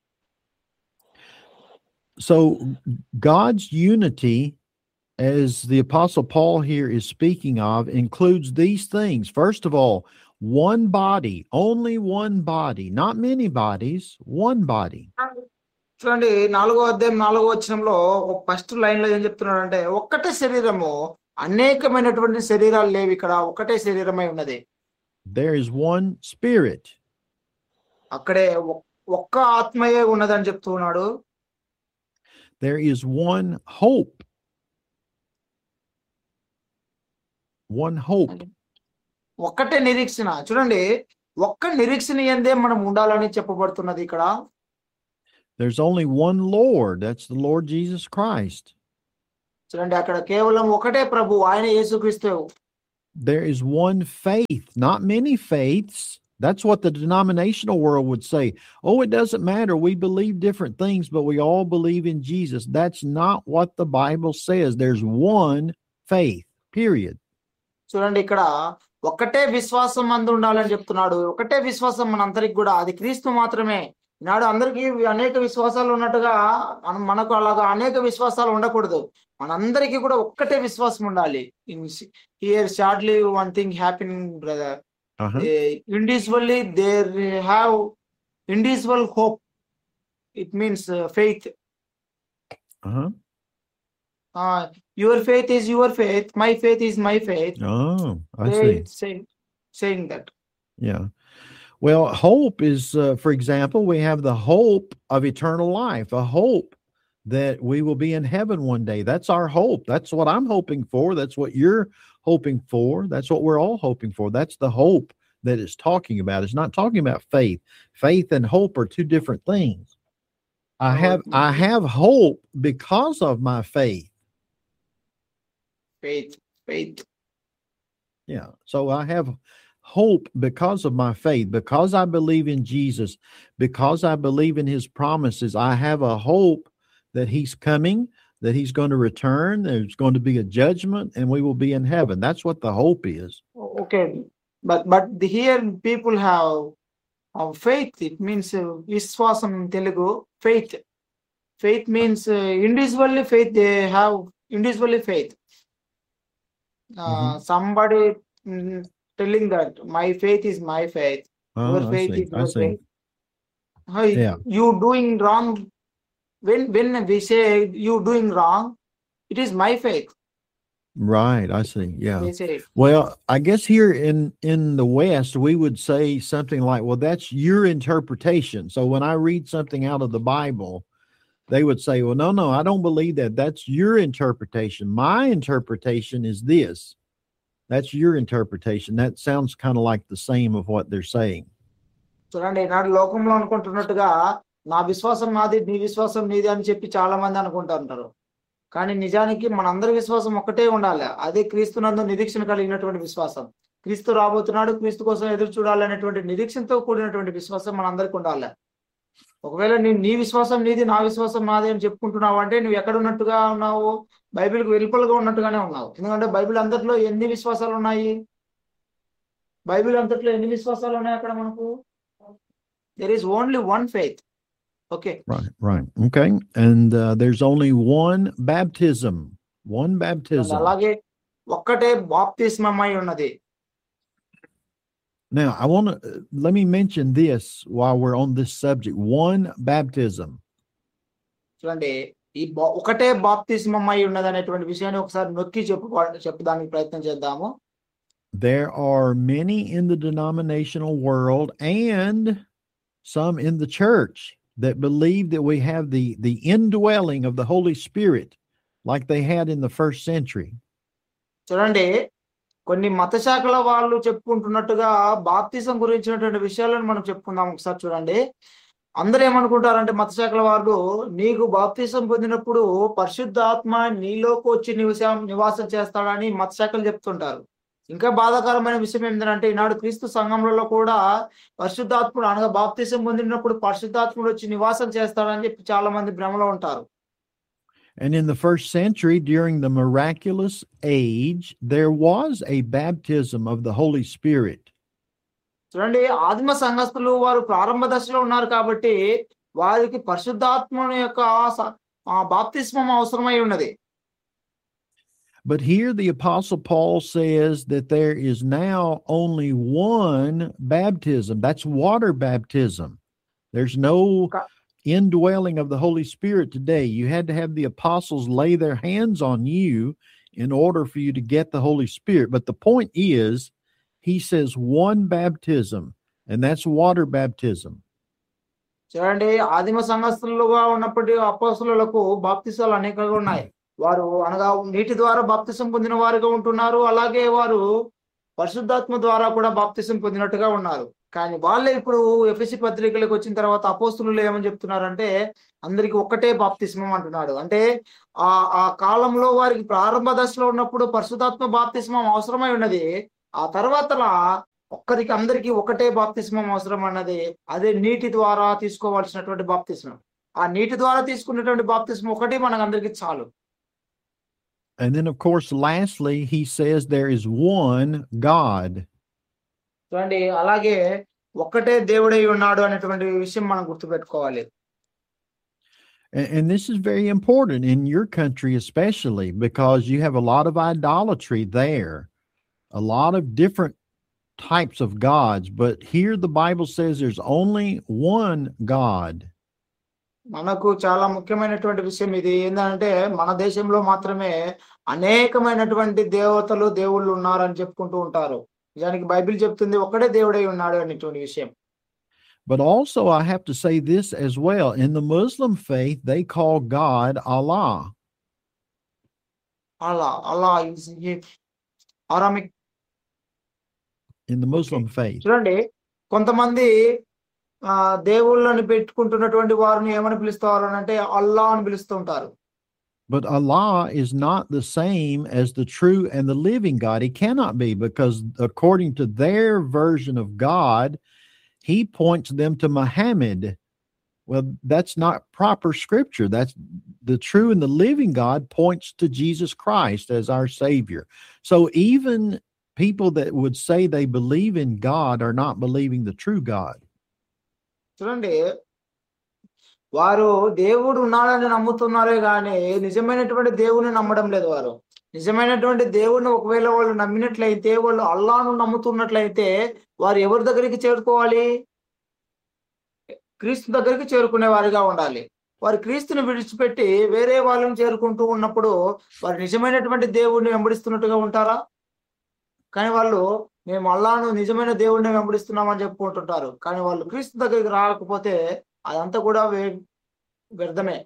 So God's unity, as the Apostle Paul here is speaking of, includes these things. First of all, one body, only one body, not many bodies, one body. చూడండి, 4వ అధ్యాయం 4వ వచనంలో ఫస్ట్ లైన్ లో ఏం చెప్తున్నాడు అంటే, ఒక్కటే శరీరము, అనేకమైనటువంటి శరీరాలు లేవు, ఇక్కడ ఒకటే శరీరమై ఉన్నది. There is one spirit. అక్కడే ఒక్క ఆత్మయే ఉన్నదని చెప్తున్నాడు. There is one hope. One hope. ఒక్కటే నిరీక్షణ. చూడండి, ఒక్క నిరీక్షణ ఎందే మనం ఉండాలని చెప్పబడుతున్నది ఇక్కడ. There's only one Lord. That's the Lord Jesus Christ. చూడండి అక్కడ కేవలం ఒకటే ప్రభు, ఆయన యేసుక్రీస్తు. There is one faith, not many faiths. That's what the denominational world would say. Oh, it doesn't matter. We believe different things, but we all believe in Jesus. That's not what the Bible says. There's one faith, period. చూడండి ఇక్కడ ఒకటే విశ్వాసం మందు ఉండాలని చెప్తున్నాడు. ఒకటే విశ్వాసం మనందరికి కూడా, అది క్రీస్తు మాత్రమే. ఈనాడు అందరికీ అనేక విశ్వాసాలు ఉన్నట్టుగా మనకు అలాగా అనేక విశ్వాసాలు ఉండకూడదు. మనందరికీ కూడా ఒక్కటే విశ్వాసం ఉండాలి. Here shortly one thing happening brother. Individually they have individual hope. It means faith. Your faith is your faith, my faith is my faith. Oh, I see. Saying that. Yeah. Well, hope is, for example, we have the hope of eternal life, a hope that we will be in heaven one day. That's our hope. That's what I'm hoping for. That's what you're hoping for. That's what we're all hoping for. That's the hope that it's talking about. It's not talking about faith. Faith and hope are two different things. I have hope because of my faith. Faith. Yeah. So I have hope because of my faith, because I believe in Jesus, because I believe in his promises. I have a hope that he's coming, that he's going to return, there's going to be a judgment, and we will be in heaven. That's what the hope is. Okay, but here people have faith. It means viswasam in Telugu. Faith means individually faith. They have individually faith. Somebody telling that my faith is my faith. Your faith is your faith. You doing wrong. When we say you doing wrong, it is my faith. Right, I see. Yeah. They say. Well, I guess here in the West, we would say something like, well, that's your interpretation. So when I read something out of the Bible, they would say, well, no, I don't believe that. That's your interpretation. My interpretation is this. That's your interpretation. That sounds kind of like the same of what they're saying. చూడండి ఈనాడు లోకంలో అనుకుంటున్నట్టుగా నా విశ్వాసం నాది, నీ విశ్వాసం నీది అని చెప్పి చాలా మంది అనుకుంటుంటారు. కానీ నిజానికి మనందరి విశ్వాసం ఒకటే ఉండాలి. అదే క్రీస్తునందు నిరీక్షణ కలిగినటువంటి విశ్వాసం. క్రీస్తు రాబోతున్నాడు, క్రీస్తు కోసం ఎదురు చూడాలనేటువంటి నిరీక్షణతో కూడినటువంటి విశ్వాసం మనందరికి ఉండాలి. ఒకవేళ నీ విశ్వాసం నీది, నా విశ్వాసం నాది అని చెప్పుకుంటున్నావు అంటే నువ్వు ఎక్కడ ఉన్నట్టుగా ఉన్నావు? బైబిల్కి వెలుపలుగా ఉన్నట్టుగానే ఉన్నావు. ఎందుకంటే బైబిల్ అంతట్లో ఎన్ని విశ్వాసాలు ఉన్నాయి? బైబిల్ అంతట్లో ఎన్ని విశ్వాసాలు ఉన్నాయి అక్కడ మనకు? There is only one faith. Okay. Right. Okay. And there's only one baptism. అలాగే ఒక్కటే బాప్తిస్మమై ఉన్నది. Now, I want to let me mention this while we're on this subject. One baptism. చూడండి ఈ ఒకటే బాప్తిస్మమై ఉన్నది అనేటువంటి విషయాన్ని ఒకసారి నొక్కి చెప్పడానికి ప్రయత్నం చేద్దాము. There are many in the denominational world and some in the church that believe that we have the indwelling of the Holy Spirit like they had in the first century. చూడండి కొన్ని మత శాఖల వాళ్ళు చెప్పుకుంటున్నట్టుగా బాప్తిజం గురించినటువంటి విషయాలను మనం చెప్పుకుందాం. ఒకసారి చూడండి, అందరూ ఏమనుకుంటారంటే మత శాఖల వాళ్ళు, నీకు బాప్తిజం పొందినప్పుడు పరిశుద్ధాత్మ నీలోకి వచ్చి నివాసం చేస్తాడని మత శాఖలు చెప్తుంటారు. ఇంకా బాధాకరమైన విషయం ఏంటంటే ఈనాడు క్రీస్తు సంఘంలో కూడా పరిశుద్ధాత్ముడు అనగా బాప్తిజం పొందినప్పుడు పరిశుద్ధాత్ముడు వచ్చి నివాసం చేస్తాడని చెప్పి చాలా మంది భ్రమలో ఉంటారు. And in the first century, during the miraculous age, there was a baptism of the Holy Spirit. చూడండి, ఆదిమ సంఘస్థులు వారు ప్రారంభ దశలో ఉన్నారు కాబట్టి వారికి పరిశుద్ధాత్మని యొక్క బాప్తిస్మం అవసరమై ఉన్నది. But here the Apostle Paul says that there is now only one baptism. That's water baptism. There's no indwelling of the Holy Spirit today. You had to have the apostles lay their hands on you in order for you to get the Holy Spirit. But the point is, he says one baptism, and that's water baptism. చూడండి, ఆదిమ సంఘస్థులుగా ఉన్నప్పటి అపోస్తలులకు బాప్తిసాలు అనేకంగా ఉన్నాయి. వారు అనగా నీటి ద్వారా బాప్తిసం పొందిన వారుగా ఉంటున్నారు. అలాగే వారు పరిశుద్ధాత్మ ద్వారా కూడా బాప్తిసం పొందినట్టుగా ఉన్నారు. కానీ వాళ్ళే ఇప్పుడు ఎఫెసీ పత్రికలకు వచ్చిన తర్వాత అపోస్తులు ఏమని చెప్తున్నారంటే అందరికి ఒక్కటే బాప్తిస్మం అంటున్నాడు. అంటే ఆ కాలంలో వారికి ప్రారంభ దశలో ఉన్నప్పుడు పరిశుద్ధాత్మ బాప్తిస్మం అవసరమై ఉన్నది. ఆ తర్వాతలా ఒక్కరికి అందరికి ఒకటే బాప్తిస్మం అవసరం అన్నది, అదే నీటి ద్వారా తీసుకోవాల్సినటువంటి బాప్తిస్మం. ఆ నీటి ద్వారా తీసుకున్నటువంటి బాప్తిస్మం ఒకటి మనకందరికి చాలు. And then, of course, lastly, he says there is one God. చూడండి, అలాగే ఒక్కటే దేవుడై ఉన్నాడు అనేటువంటి విషయం మనం గుర్తుపెట్టుకోవాలి. And this is very important in your country, especially because you have a lot of idolatry there, a lot of different types of gods. But here the Bible says there's only one God. మనకు చాలా ముఖ్యమైనటువంటి విషయం ఇది. ఏంటంటే మన దేశంలో మాత్రమే అనేకమైనటువంటి దేవతలు దేవుళ్ళు ఉన్నారని చెప్పుకుంటూ ఉంటారు. నిజానికి బైబిల్ చెప్తుంది ఒక్కడే దేవుడై ఉన్నాడు అనేటువంటి విషయం. But also I have to say this as well. In the Muslim faith, they call God Allah. Allah is Aramic. In the Muslim faith. చూడండి, కొంతమంది దేవుళ్ళని పెట్టుకుంటున్నటువంటి వారిని ఏమని పిలుస్తారు అంటే అల్లా అని పిలుస్తూ ఉంటారు. But Allah is not the same as the true and the living God. He cannot be, because according to their version of God, he points them to Muhammad. Well, that's not proper scripture. That's the true and the living God points to Jesus Christ as our Savior. So even people that would say they believe in God are not believing the true God. చూడండి, వారు దేవుడు ఉన్నాడని నమ్ముతున్నారే గాని నిజమైనటువంటి దేవుని నమ్మడం లేదు. వారు నిజమైనటువంటి దేవుడిని ఒకవేళ వాళ్ళు నమ్మినట్లయితే, వాళ్ళు అల్లాను నమ్ముతున్నట్లయితే వారు ఎవరి దగ్గరికి చేరుకోవాలి? క్రీస్తు దగ్గరికి చేరుకునే వారిగా ఉండాలి. వారు క్రీస్తుని విడిచిపెట్టి వేరే వాళ్ళని చేరుకుంటూ ఉన్నప్పుడు వారు నిజమైనటువంటి దేవుడిని వెంబడిస్తున్నట్టుగా ఉంటారా? కానీ వాళ్ళు మేము అల్లాను నిజమైన దేవుడిని వెంబడిస్తున్నామని చెప్పుకుంటుంటారు. కానీ వాళ్ళు క్రీస్తు దగ్గరికి రాకపోతే అదంతా కూడా వ్యర్థమే.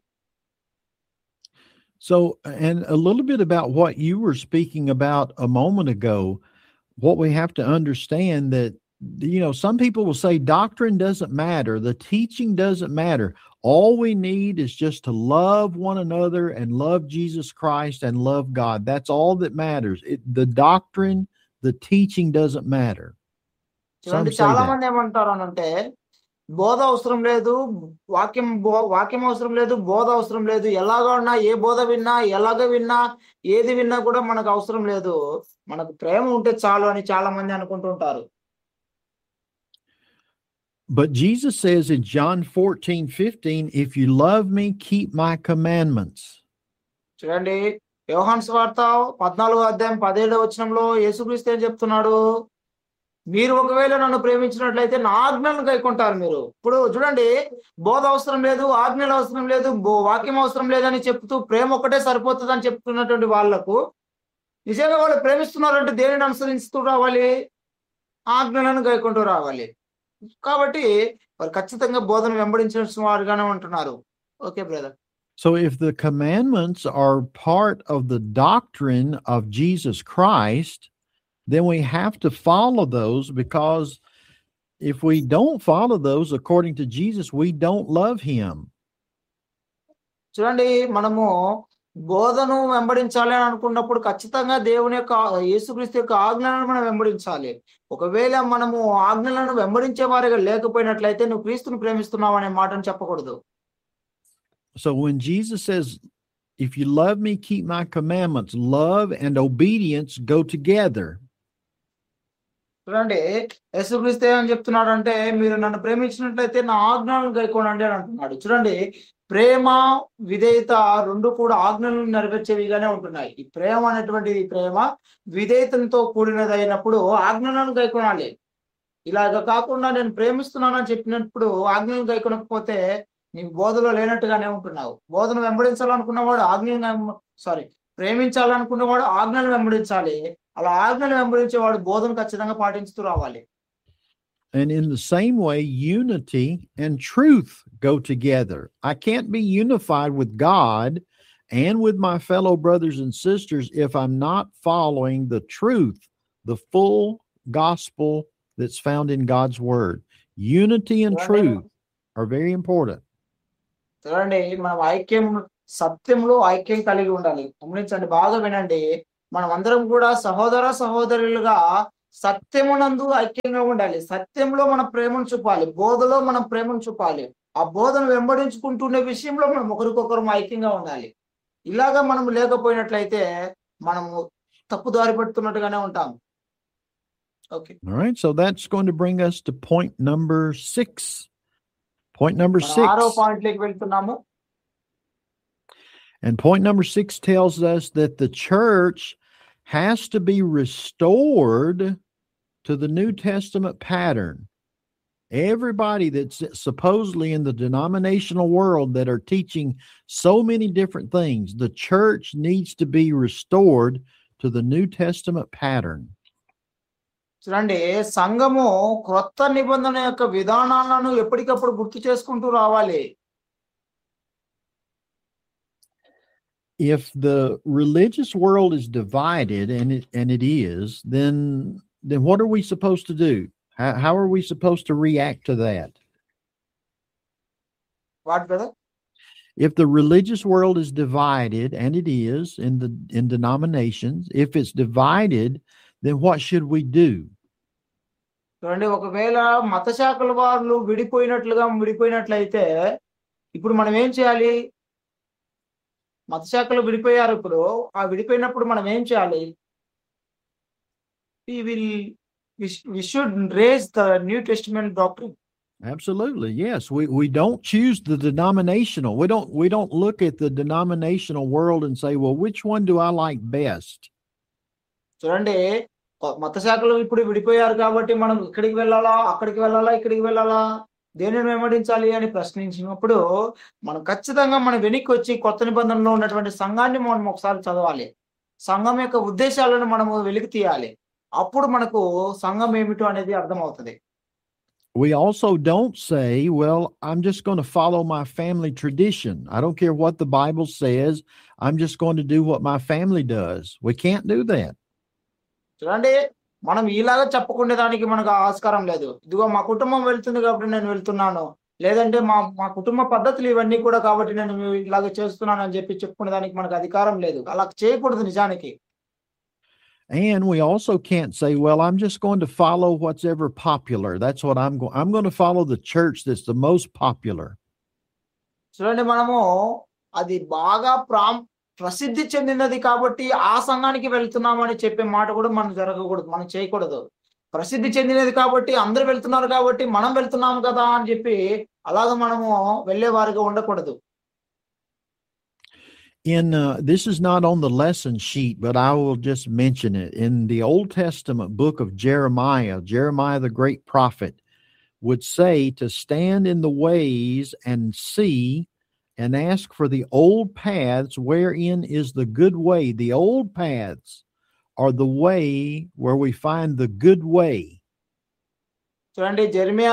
So, and a little bit about what you were speaking about a moment ago, what we have to understand that, some people will say doctrine doesn't matter, the teaching doesn't matter. All we need is just to love one another and love Jesus Christ and love God. That's all that matters. The doctrine, the teaching doesn't matter. చాలా మంది ఏమంటారు అనంటే బోధ అవసరం లేదు, వాక్యం అవసరం లేదు, బోధ అవసరం లేదు. ఎలాగా ఉన్నా, ఏ బోధ విన్నా, ఎలాగ విన్నా, ఏది విన్నా కూడా మనకు అవసరం లేదు, మనకు ప్రేమ ఉంటే చాలు అని చాలా మంది అనుకుంటుంటారు. But Jesus says in John 14:15, if you love me, keep my commandments. చూడండి, యోహాను సువార్త 14:17 యేసుక్రీస్తు ఏం చెప్తున్నాడు? మీరు ఒకవేళ నన్ను ప్రేమించినట్లయితే నా ఆజ్ఞలను గైకొంటారు మీరు. ఇప్పుడు చూడండి, బోధ అవసరం లేదు, ఆజ్ఞలు అవసరం లేదు, వాక్యం అవసరం లేదని చెప్తూ ప్రేమ ఒకటే సరిపోతుంది అని చెప్తున్నటువంటి వాళ్లకు నిజంగా వాళ్ళు ప్రేమిస్తున్నారంటే దేనిని అనుసరిస్తూ రావాలి? ఆజ్ఞలను గైకొంటూ రావాలి. కాబట్టి వారు ఖచ్చితంగా బోధన వెంబడించిన వారుగానే ఉంటున్నారు. Okay brother. So if the commandments are part of the doctrine of Jesus Christ, then we have to follow those, because if we don't follow those according to Jesus, we don't love him. చూడండి, మనము బోధను వెంబడించాలి అని అనుకున్నప్పుడు ఖచ్చితంగా దేవుని యొక్క యేసుక్రీస్తు యొక్క ఆజ్ఞలను మనం వెంబడించాలి. ఒకవేళ మనము ఆజ్ఞలను వెంబడించే వారిగా లేకపోయినట్లయితే నువ్వు క్రీస్తుని ప్రేమిస్తున్నావు అనే మాటను చెప్పకూడదు. So when Jesus says, if you love me, keep my commandments, love and obedience go together. చూడండి, యేసుక్రీస్తు ఏమని చెప్తున్నాడు అంటే, మీరు నన్ను ప్రేమించినట్లయితే నా ఆజ్ఞలను గైకొనండి అని అంటున్నాడు. చూడండి, ప్రేమ విధేయత రెండు కూడా ఆజ్ఞలను నెరవేర్చేవిగానే ఉంటున్నాయి. ఈ ప్రేమ అనేటువంటిది ప్రేమ విధేయతతో కూడినది అయినప్పుడు ఆజ్ఞలను గైకొనాలి. ఇలాగ కాకుండా నేను ప్రేమిస్తున్నానని చెప్పినప్పుడు ఆజ్ఞలను గైకొనకపోతే నీకు బోధలో లేనట్టుగానే ఉంటున్నావు. బోధను వెంబడించాలనుకున్నవాడు ప్రేమించాలనుకున్నవాడు ఆజ్ఞలు వెంబడించాలి. అలా ఆజ్ఞలు వెంబడించేవాడు బోధను ఖచ్చితంగా పాటించుతూ రావాలి. And in the same way, unity and truth go together. I can't be unified with God and with my fellow brothers and sisters if I'm not following the truth, the full gospel that's found in God's word. Unity and చూడండి truth are very important. చూడండి మనం సత్యంలో ఐక్యం కలిగి ఉండాలి. గమనించండి, బాగా వినండి. మనం అందరం కూడా సహోదర సహోదరులుగా సత్యమునందు ఐక్యంగా ఉండాలి. సత్యంలో మన ప్రేమను చూపాలి, బోధలో మనం ప్రేమను చూపాలి. ఆ బోధను వెంబడించుకుంటున్న విషయంలో మనం ఒకరికొకరు ఐక్యంగా ఉండాలి. ఇలాగా మనం లేకపోయినట్లయితే మనము తప్పుదారి పడుతున్నట్టుగానే ఉంటాం. Okay, All right, so that's going to bring us to point number 6. Point number మనం 6వ 6. పాయింట్లోకి వెళ్తున్నాము. And point number 6 tells us that the church has to be restored to the New Testament pattern. Everybody that's supposedly in the denominational world that are teaching so many different things, the church needs to be restored to the New Testament pattern. చూడండి, సంఘము క్రొత్త నిబంధన యొక్క విధానాలను ఎప్పటికప్పుడు గుర్తు చేసుకుంటూ రావాలి. If the religious world is divided, and it is, then what are we supposed to do? How are we supposed to react to that? What brother? If the religious world is divided, and it is in denominations, if it's divided, then what should we do? చూడండి, ఒకవేళ మత శాఖల వాళ్ళు విడిపోయినట్లయితే ఇప్పుడు మనం ఏం చేయాలి? మత శాఖలు విడిపోయారు. ఇప్పుడు ఆ విడిపోయినప్పుడు మనం ఏం చేయాలి? we should raise the New Testament doctrine. Absolutely, yes. We don't choose the denominational. We don't look at the denominational world and say, well, which one do I like best? చూడండి, మత శాఖలు ఇప్పుడు విడిపోయారు కాబట్టి మనం ఇక్కడికి వెళ్ళాలా, అక్కడికి వెళ్ళాలా, ఇక్కడికి వెళ్ళాలా, దేనిని వెంబడించాలి అని ప్రశ్నించినప్పుడు మనం ఖచ్చితంగా మనం వెనక్కి వచ్చి కొత్త నిబంధనలో ఉన్నటువంటి సంఘాన్ని మనం ఒకసారి చదవాలి. సంఘం యొక్క ఉద్దేశాలను మనము వెలికి తీయాలి. అప్పుడు మనకు సంఘం ఏమిటో అనేది అర్థమవుతుంది. We also don't say, well, I'm just going to follow my family tradition. I don't care what the Bible says. I'm just going to do what my family does. We can't do that. చూడండి, మనం ఇలాగా చెప్పుకునే దానికి మనకు ఆస్కారం లేదు. ఇదిగో మా కుటుంబం వెళ్తుంది కాబట్టి నేను వెళ్తున్నాను, లేదంటే మా కుటుంబ పద్ధతులు ఇవన్నీ కూడా కాబట్టి నేను ఇలాగ చేస్తున్నాను అని చెప్పి చెప్పుకునే దానికి మనకు అధికారం లేదు. అలా చేయకూడదు నిజానికి. And we also can't say, well, I'm just going to follow what's ever popular. That's what I'm going to follow the church that's the most popular. చూడండి, మనము అది బాగా ప్రసిద్ధి చెందినది కాబట్టి ఆ సంఘానికి వెళ్తున్నామని చెప్పే మాట కూడా మనం జరగకూడదు, మనం చేయకూడదు. ప్రసిద్ధి చెందినది కాబట్టి అందరూ వెళ్తున్నారు కాబట్టి మనం వెళ్తున్నాము కదా అని చెప్పి అలాగ మనము వెళ్ళేవారిగా ఉండకూడదు. This is not on the lesson sheet, but I will just mention it. In the Old Testament book of Jeremiah the great prophet would say to stand in the ways and see and ask for the old paths wherein is the good way. The old paths are the way where we find the good way. చూడండి,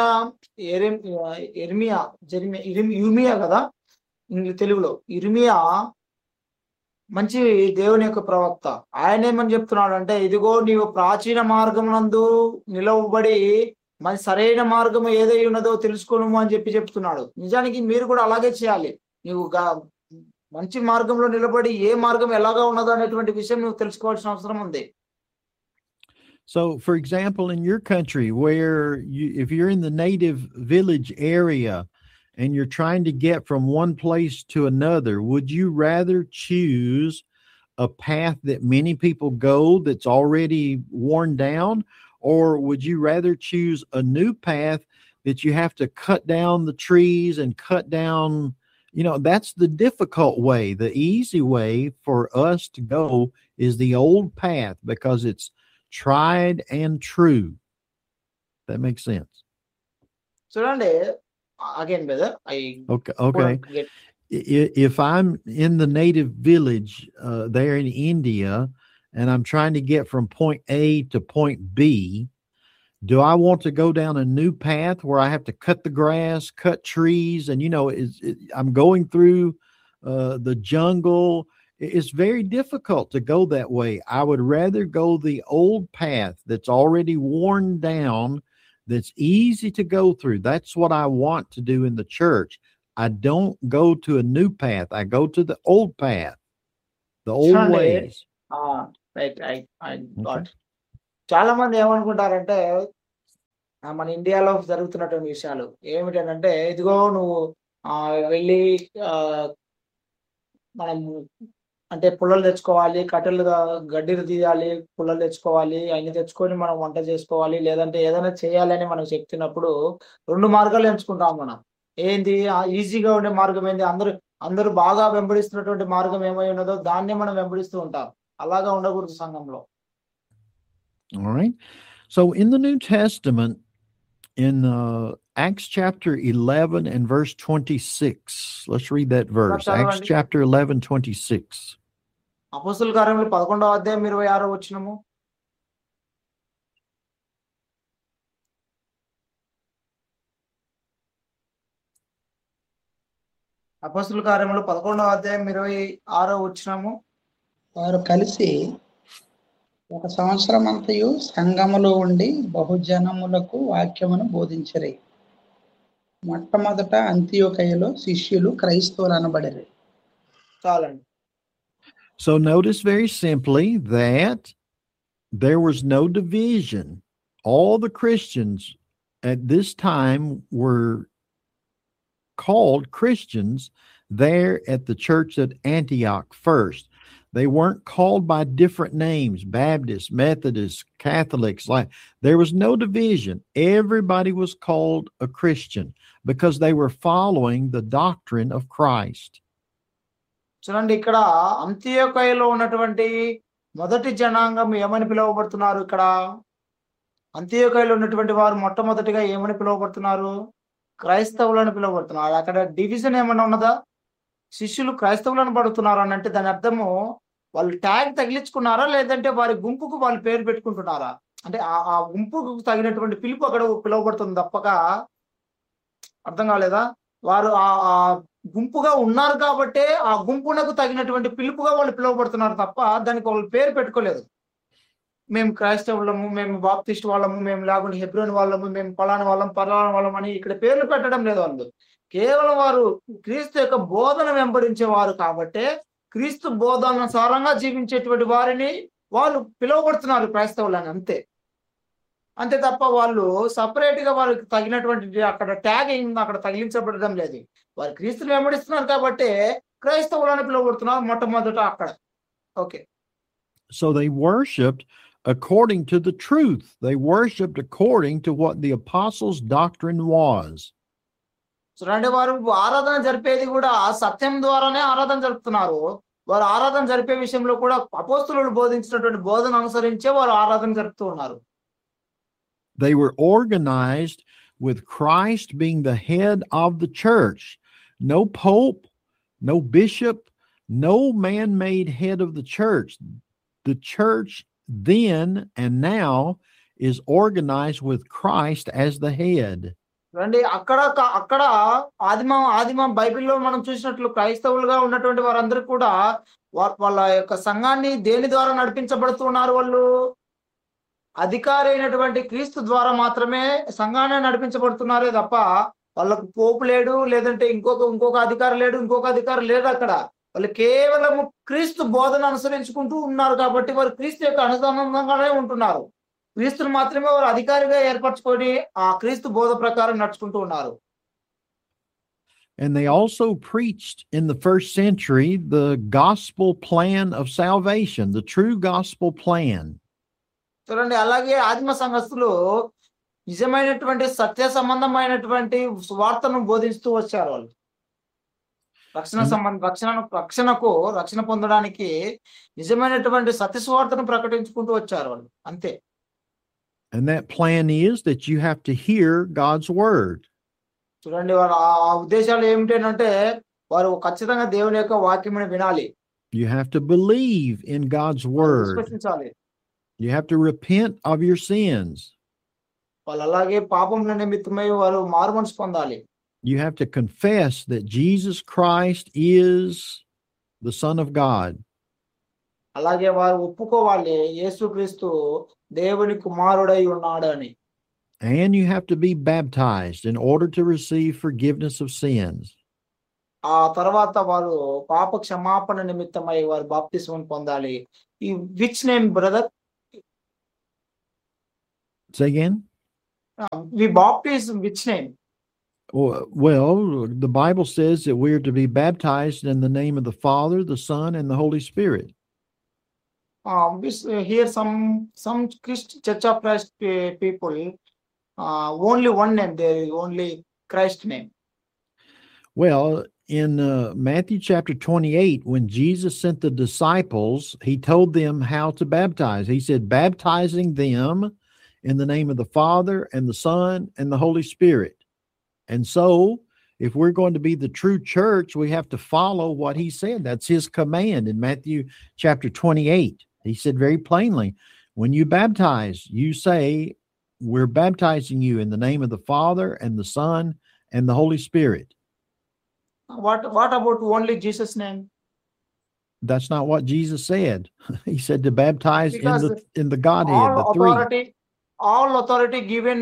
ఇర్మియా కదా తెలుగులో. ఇర్మియా మంచి దేవుని యొక్క ప్రవక్త. ఆయన ఏమని చెప్తున్నాడు అంటే, ఇదిగో నీవు ప్రాచీన మార్గమునందు నిలవబడి మరి సరైన మార్గం ఏదై ఉన్నదో తెలుసుకోను అని చెప్తున్నాడు. నిజానికి మీరు కూడా అలాగే చేయాలి. నువ్వు మంచి మార్గంలో నిలబడి ఏ మార్గం ఎలాగా ఉన్నదో అనేటువంటి విషయం నువ్వు తెలుసుకోవాల్సిన అవసరం ఉంది. So, for example, in your country, where if you're in the native village area and you're trying to get from one place to another, would you rather choose a path that many people go that's already worn down, or would you rather choose a new path that you have to cut down the trees and cut down? That's the difficult way. The easy way for us to go is the old path because it's tried and true. That makes sense. చూడండి, again brother, okay. If I'm in the native village there in India and I'm trying to get from point A to point B, do I want to go down a new path where I have to cut the grass, cut trees, and I'm going through the jungle? It's very difficult to go that way. I would rather go the old path that's already worn down that's easy to go through. That's what I want to do in the church. I don't go to a new path. I go to the old path, the old చూడండి ways. Right I Okay. Got. చాలా మంది ఏమనుకుంటారంటే మన ఇండియాలో జరుగుతున్నటువంటి విషయాలు ఏమిటంటే, ఇదిగో నువ్వు వెళ్ళి మనం అంటే పుల్లలు తెచ్చుకోవాలి, కట్టెలు గడ్డిలు తీయాలి, పుల్లలు తెచ్చుకోవాలి, అన్ని తెచ్చుకొని మనం వంట చేసుకోవాలి, లేదంటే ఏదైనా చేయాలని మనం చెప్తున్నప్పుడు 2 మార్గాలు ఎంచుకుంటాం మనం. ఏంది ఈజీగా ఉండే మార్గం ఏంది? అందరూ బాగా వెంబడిస్తున్నటువంటి మార్గం ఏమై ఉన్నదో దాన్నే మనం వెంబడిస్తూ ఉంటాం. అలాగా ఉండకూడదు సంఘంలో. All right. So in the New Testament, in Acts chapter 11 and verse 26, let's read that verse. Acts chapter 11, 26. అపోస్తలుల కార్యములు 11వ అధ్యాయం 26వ వచనము. అపోస్తలుల కార్యములు 11వ అధ్యాయం 26వ వచనము. వారు కలిసి 1 సంవత్సరం అంతయు సంఘములో ఉండి బహుజనములకు వాక్యమును బోధించరి. మొట్టమొదట అంతియోకయలో శిష్యులు క్రైస్తవులు అనబడిరి. చాలండి. So notice very simply that there was no division. All the Christians at this time were called Christians there at the church at Antioch first. They weren't called by different names, Baptists, Methodists, Catholics. Like there was no division. Everybody was called a Christian because they were following the doctrine of Christ. చూడండి, ఇక్కడ అంతియోకయలో ఉన్నటువంటి మొదటి జనాంగం ఏమని పిలువబడుతున్నారు? ఇక్కడ అంతియోకయలో ఉన్నటువంటి వారు మొట్టమొదటిగా ఏమని పిలువబడుతున్నారు? క్రైస్తవులను పిలువబడుతున్నారు. అక్కడ డివిజన్ ఏమన్నా ఉన్నదా? శిష్యులు క్రైస్తవులను పడుతున్నారు అని అంటే దాని అర్థము వాళ్ళు ట్యాగ్ తగిలించుకున్నారా, లేదంటే వారి గుంపుకు వాళ్ళు పేరు పెట్టుకుంటున్నారా? అంటే ఆ గుంపుకు తగినటువంటి పిలుపు అక్కడ పిలువబడుతుంది తప్పక, అర్థం కాలేదా? వారు ఆ గుంపుగా ఉన్నారు కాబట్టి ఆ గుంపునకు తగినటువంటి పిలుపుగా వాళ్ళు పిలువబడుతున్నారు తప్ప దానికి వాళ్ళు పేరు పెట్టుకోలేదు. మేము క్రైస్తవులము, మేము బాప్టిస్ట్ వాళ్ళము, మేము లేకుండా హెబ్రోన్ వాళ్ళము, మేము పలానా వాళ్ళం అని ఇక్కడ పేర్లు పెట్టడం లేదు. వాళ్ళు కేవలం వారు క్రీస్తు యొక్క బోధన వెంబడించేవారు కాబట్టి క్రీస్తు బోధనానుసారంగా జీవించేటువంటి వారిని వాళ్ళు పిలువబడుతున్నారు క్రైస్తవులని, అంతే తప్ప వాళ్ళు సపరేట్ గా వాళ్ళకి తగినటువంటి అక్కడ ట్యాగ్ అక్కడ తగిలించబడడం లేదు. వారు క్రీస్తుని వెంబడిస్తున్నారు కాబట్టి క్రైస్తవులని పిలువబడుతున్నారు మొట్టమొదట అక్కడ. Okay. So they worshipped according to the truth. They worshipped according to what the apostles' doctrine was. చూడండి, వారు ఆరాధన జరిపేది కూడా సత్యం ద్వారానే ఆరాధన జరుపుతున్నారు. వారు ఆరాధన జరిపే విషయంలో కూడా అపోస్తలులు బోధించినటువంటి బోధన అనుసరించే వారు ఆరాధన జరుపుతూ ఉన్నారు. They were organized with Christ being the head of the church. No pope, no bishop, no man-made head of the church. The church then and now is organized with Christ as the head. రండి, అక్కడ ఆదిమ బైబిల్లో మనం చూసినట్లు క్రైస్తవులుగా ఉన్నటువంటి వారందరూ కూడా వాళ్ళ యొక్క సంఘాన్ని దేని ద్వారా నడిపించబడుతున్నారు? వాళ్ళు అధికారి అయినటువంటి క్రీస్తు ద్వారా మాత్రమే సంఘాన్ని నడిపించబడుతున్నారే తప్ప వాళ్ళకు పోపు లేడు, లేదంటే ఇంకొక అధికారి లేడు. అక్కడ వాళ్ళు కేవలము క్రీస్తు బోధన అనుసరించుకుంటూ ఉన్నారు కాబట్టి వారు క్రీస్తు యొక్క అనుసంధానంగానే ఉంటున్నారు. క్రీస్తుని మాత్రమే వారు అధికారిగా ఏర్పరచుకొని ఆ క్రీస్తు బోధ ప్రకారం నడుచుకుంటూ ఉన్నారు. And they also preached in the first century the gospel plan of salvation, the true gospel plan. చూడండి, అలాగే ఆదిమ సంఘస్థులు నిజమైనటువంటి సత్య సంబంధమైనటువంటి సువార్తను బోధిస్తూ వచ్చారు. వాళ్ళు రక్షణ పొందడానికి నిజమైనటువంటి సత్య సువార్తను ప్రకటించుకుంటూ వచ్చారు వాళ్ళు, అంతే. And that plan is that you have to hear God's word. చూడండి, వారు ఆ ఉద్దేశాలు ఏమిటంటే వారు ఖచ్చితంగా దేవుని యొక్క వాక్యమును వినాలి. You have to believe in God's word. విశ్వసించాలి. You have to repent of your sins. వాళ్ళు అలాగే పాపముల నిమిత్తమై వారు మారుమనసు పొందాలి. You have to confess that Jesus Christ is the Son of God. అలాగే వారు ఒప్పుకోవాలి యేసుక్రీస్తు దేవుని కుమారుడై ఉన్నాడు అని. And you have to be baptized in order to receive forgiveness of sins. ఆ తర్వాత వారు పాప క్షమాపణ నిమిత్తమై వారు బాప్తిస్మం పొందాలి. ఈ which name brother? Say again? We బాప్టిజ్ which name? Well, the Bible says that we are to be baptized in the name of the Father, the Son, and the Holy Spirit. Here some Christ Church of Christ people, only one name, there is only Christ name. Well, in Matthew chapter 28, when Jesus sent the disciples, he told them how to baptize. He said, baptizing them in the name of the Father and the Son and the Holy Spirit. And so, if we're going to be the true church, we have to follow what he said. That's his command in Matthew chapter 28. He said very plainly, when you baptize, you say, we're baptizing you in the name of the Father and the Son and the Holy Spirit. What about only Jesus' name? That's not what Jesus said. He said to baptize in the Godhead, the three. All authority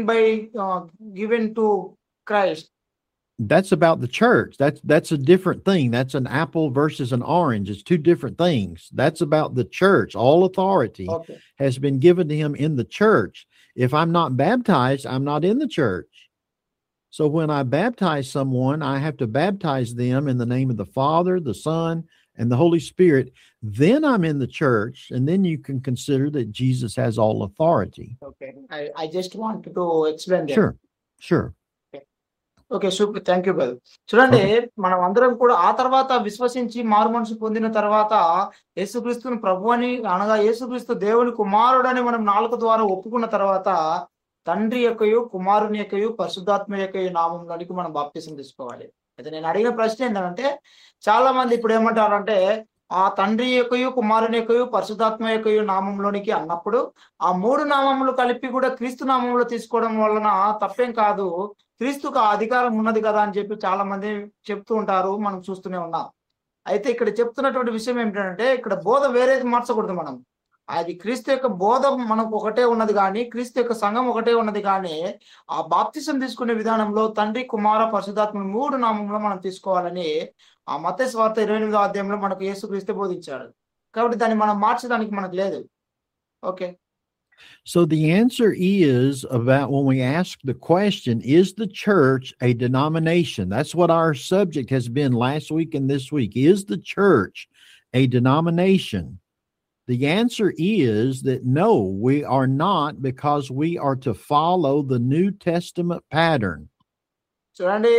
given to Christ. That's about the church. That's a different thing. That's an apple versus an orange. It's two different things. That's about the church. All authority has been given to him in the church. If I'm not baptized, I'm not in the church. So when I baptize someone, I have to baptize them in the name of the Father, the Son, and the Holy Spirit. Then I'm in the church, and then you can consider that Jesus has all authority. Okay. I just wanted to explain that. Sure. Okay, super, thank you brother. చూడండి, మనం అందరం కూడా ఆ తర్వాత విశ్వసించి మారు మనసు పొందిన తర్వాత యేసుక్రీస్తుని ప్రభు అని అనగా యేసుక్రీస్తు దేవుని కుమారుడని మనం నాలుక ద్వారా ఒప్పుకున్న తర్వాత తండ్రి యొక్కయు కుమారుని యొక్కయు పరిశుద్ధాత్మ యొక్కయు నామంలోనికి మనం బాప్తిసం తీసుకోవాలి. అయితే నేను అడిగిన ప్రశ్న ఏంటంటే, చాలా మంది ఇప్పుడు ఏమంటారంటే, ఆ తండ్రి యొక్కయు కుమారుని యొక్కయు పరిశుద్ధాత్మ యొక్కయు నామంలోనికి అన్నప్పుడు ఆ మూడు నామములు కలిపి కూడా క్రీస్తు నామంలో తీసుకోవడం వలన తప్పేం కాదు, క్రీస్తుకు ఆ అధికారం ఉన్నది కదా అని చెప్పి చాలా మంది చెప్తూ ఉంటారు, మనం చూస్తూనే ఉన్నాం. అయితే ఇక్కడ చెప్తున్నటువంటి విషయం ఏమిటంటే, ఇక్కడ బోధ వేరేది మార్చకూడదు. మనం అది క్రీస్తు యొక్క బోధ మనకు ఒకటే ఉన్నది కానీ, క్రీస్తు యొక్క సంఘం ఒకటే ఉన్నది కానీ, ఆ బాప్తిసం తీసుకునే విధానంలో తండ్రి కుమార పరిశుద్ధాత్మ మూడు నామంలో మనం తీసుకోవాలని ఆ మత్తయి సువార్త 28వ అధ్యాయంలో మనకు యేసుక్రీస్తు బోధించాడు. కాబట్టి దాన్ని మనం మార్చడానికి మనకు లేదు. Okay. So the answer is about when we ask the question, is the church a denomination? That's what our subject has been last week and this week. Is the church a denomination? The answer is that no, we are not, because we are to follow the New Testament pattern. చూడండి,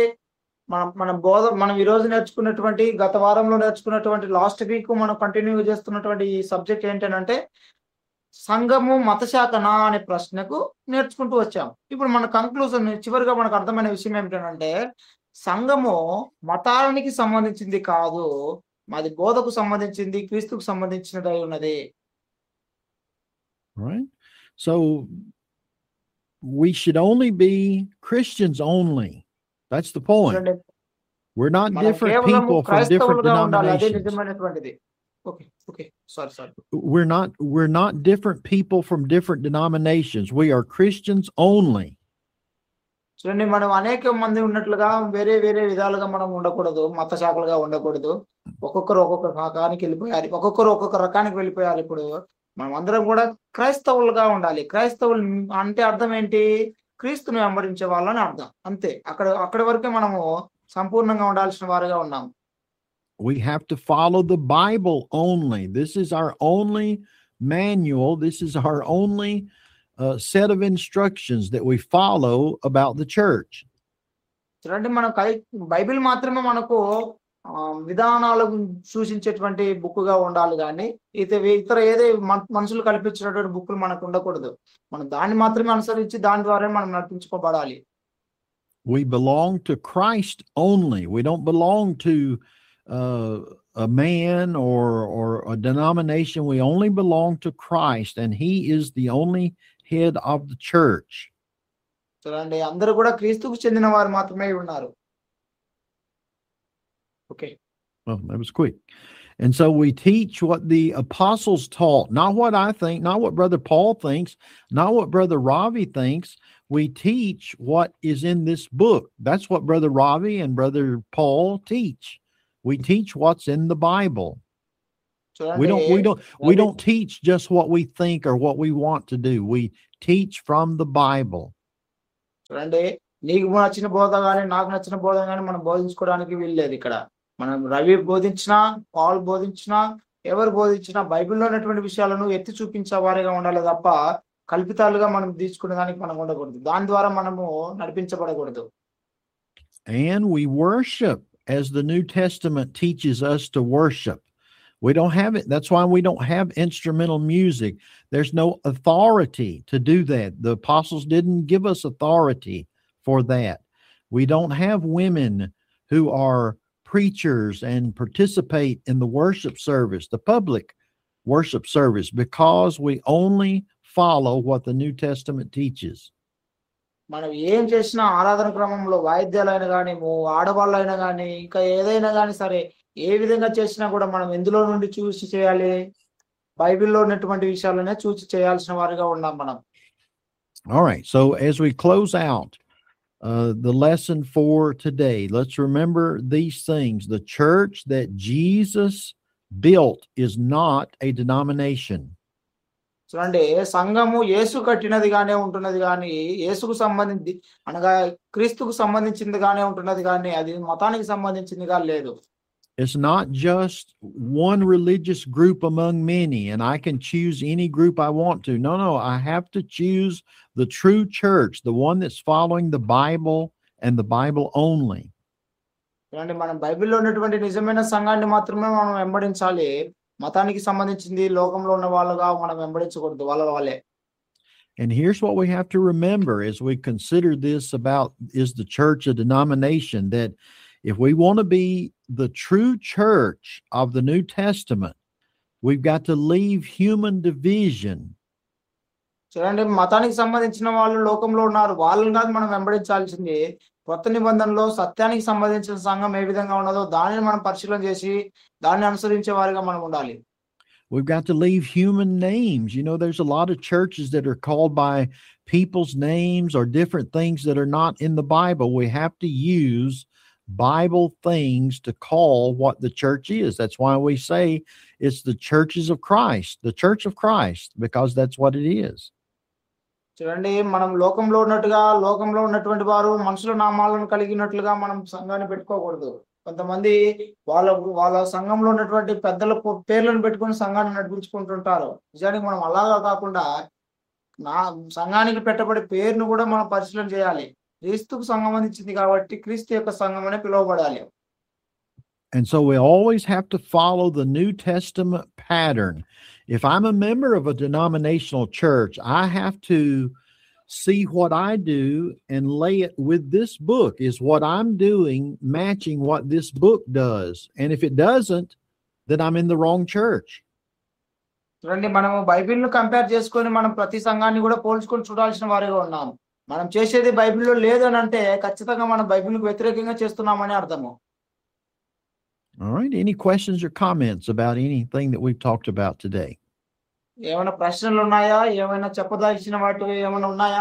మనం ఈ రోజు నేర్చుకున్నటువంటి, గత వారంలో నేర్చుకున్నటువంటి, last week మనం continue చేస్తున్నటువంటి ఈ సబ్జెక్ట్ ఏంటంటే, సంఘము మతశాఖనా అనే ప్రశ్నకు నేర్చుకుంటూ వచ్చాం. ఇప్పుడు మన కంక్లూజన్ చివరిగా మనకు అర్థమైన విషయం ఏమిటంటే, సంఘము మతానికి సంబంధించింది కాదు, మాది బోధకు సంబంధించింది, క్రీస్తుకు సంబంధించినదై ఉన్నది. Right? So we should only be Christians only. That's the point. We're not different people from different denominations. Okay. Sorry. We're not different people from different denominations. We are Christians only. చూడండి, మనం అనేక మంది ఉన్నట్లుగా వేరే వేరే విధాలుగా మనం ఉండకూడదు, మత శాఖలుగా ఉండకూడదు. ఒక్కొక్కరు ఒక్కొక్క రకానికి వెళ్ళిపోయారు. ఇప్పుడు మనం అందరం కూడా క్రైస్తవులుగా ఉండాలి. క్రైస్తవులు అంటే అర్థం ఏంటి? క్రీస్తుని వెంబడించే వాళ్ళని అర్థం. అంతే. అక్కడి వరకే మనము సంపూర్ణంగా ఉండాల్సిన వారుగా ఉన్నాం. We have to follow the Bible only. This is our only manual. This is our only set of instructions that we follow about the church. చూడండి, మనం బైబిల్ మాత్రమే మనకు విధానాలకు సూచించేటువంటి బుక్గా ఉండాలి కానీ ఇతర ఏదే మనుషులు కల్పించినటువంటి బుక్కులు మనకు ఉండకూడదు. మనం దాన్ని మాత్రమే అనుసరించి దాని ద్వారా మనం నడిపించుకోబడాలి. We belong to Christ only. We don't belong to a man or a denomination. We only belong to Christ, and he is the only head of the church. చూడండి, అందరూ కూడా క్రీస్తుకు చెందిన వారు మాత్రమే ఉన్నారు. Okay. Well, that was quick. And so we teach what the apostles taught, not what I think, not what Brother Paul thinks, not what Brother Ravi thinks. we teach what is in this book. That's what Brother Ravi and Brother Paul teach. We teach what's in the Bible. We don't teach just what we think or what we want to do. We teach from the Bible. చూడండి, నీకు నచ్చిన బోధ కానీ నాకు నచ్చిన బోధ కానీ మనం బోధించుకోవడానికి వీల్లేదు. ఇక్కడ మనం రవి బోధించినా, పాల్ బోధించినా, ఎవరు బోధించినా బైబిల్లో ఉన్నటువంటి విషయాలను ఎత్తి చూపించే వారిగా ఉండాలి తప్ప కల్పితాలుగా మనం తీసుకునే దానికి మనం ఉండకూడదు. దాని ద్వారా మనము నడిపించబడకూడదు. And we worship as the New Testament teaches us to worship. We don't have it. That's why we don't have instrumental music. There's no authority to do that. The apostles didn't give us authority for that. We don't have women who are preachers and participate in the worship service, the public worship service, because we only follow what the New Testament teaches. మనం ఏం చేసినా ఆరాధన క్రమంలో వాయిద్యాలైన కానీ, ఆడవాళ్ళైనా కానీ, ఇంకా ఏదైనా కానీ సరే, ఏ విధంగా చేసినా కూడా మనం ఎందులో నుండి చూసి చేయాలి? బైబిల్లో ఉన్నటువంటి విషయాలనే చూసి చేయాల్సిన వారిగా ఉన్నాం మనం. All right. So as we close out the lesson for today, let's remember these things. The church that Jesus built is not a denomination. చూడండి, సంఘము యేసు కట్టినదిగానే ఉంటున్నది కానీ, యేసుకు సంబంధించి అనగా క్రీస్తుకు సంబంధించిందిగానే ఉంటున్నది కానీ అది మతానికి సంబంధించిందిగా లేదు. It's not just one religious group among many, and I can choose any group I want to. No, I have to choose the true church, the one that's following the Bible and the Bible only. చూడండి, మనం బైబిల్లో ఉన్నటువంటి నిజమైన సంఘాన్ని మాత్రమే మనం వెంబడించాలి. మతానికి సంబంధించింది లోకంలో ఉన్న వాళ్ళుగా మనం వెంబడించకూడదు, వాళ్ళే. And here's what we have to remember as we consider this about, is the church a denomination? That if we want to be the true church of the New Testament, we've got to leave human division. చూడండి, మతానికి సంబంధించిన వాళ్ళు లోకంలో ఉన్నారు, వాళ్ళని కాదు మనం వెంబడించాల్సింది. కొత్త నిబంధనలో సత్యానికి సంబంధించిన సంఘం ఏ విధంగా ఉన్నదో దానిని మనం పరిశీలన చేసి దాన్ని అనుసరించే వారిగా మనం ఉండాలి. We've got to leave human names. You know, there's a lot of churches that are called by people's names or different things that are not in the Bible. We have to use Bible things to call what the church is. That's why we say it's the churches of Christ, the church of Christ, because that's what it is. చూడండి, మనం లోకంలో ఉన్నటువంటి వారు మనుషుల నామాలను కలిగినట్లుగా మనం సంఘాన్ని పెట్టుకోకూడదు. కొంతమంది వాళ్ళ సంఘంలో ఉన్నటువంటి పెద్దల పేర్లను పెట్టుకుని సంఘాన్ని నడిపించుకుంటుంటారు. నిజానికి మనం అలాగా కాకుండా సంఘానికి పెట్టబడే పేరును కూడా మనం పరిశీలన చేయాలి. క్రీస్తుకు సంబంధించింది కాబట్టి క్రీస్తు యొక్క సంఘం అనే పిలువబడాలి. And so we always have to follow the New Testament pattern. If I'm a member of a denominational church, I have to see what I do and lay it with this book. Is what I'm doing matching what this book does? And if it doesn't, then I'm in the wrong church. చూడండి, మనము బైబిల్ను compare చేసుకొని మనం ప్రతి సంఘాన్ని కూడా పోల్చుకొని చూడాల్సిన వారిగా ఉన్నాము. మనం చేసేది బైబిల్లో లేదు అని అంటే ఖచ్చితంగా మనం బైబిల్కు వ్యతిరేకంగా చేస్తున్నామని అర్థము. All right. Any questions or comments about anything that we've talked about today? ఏమైనా ప్రశ్నలు ఉన్నాయా? ఏమైనా చెప్పదలిచిన వాటి ఏమైనా ఉన్నాయా?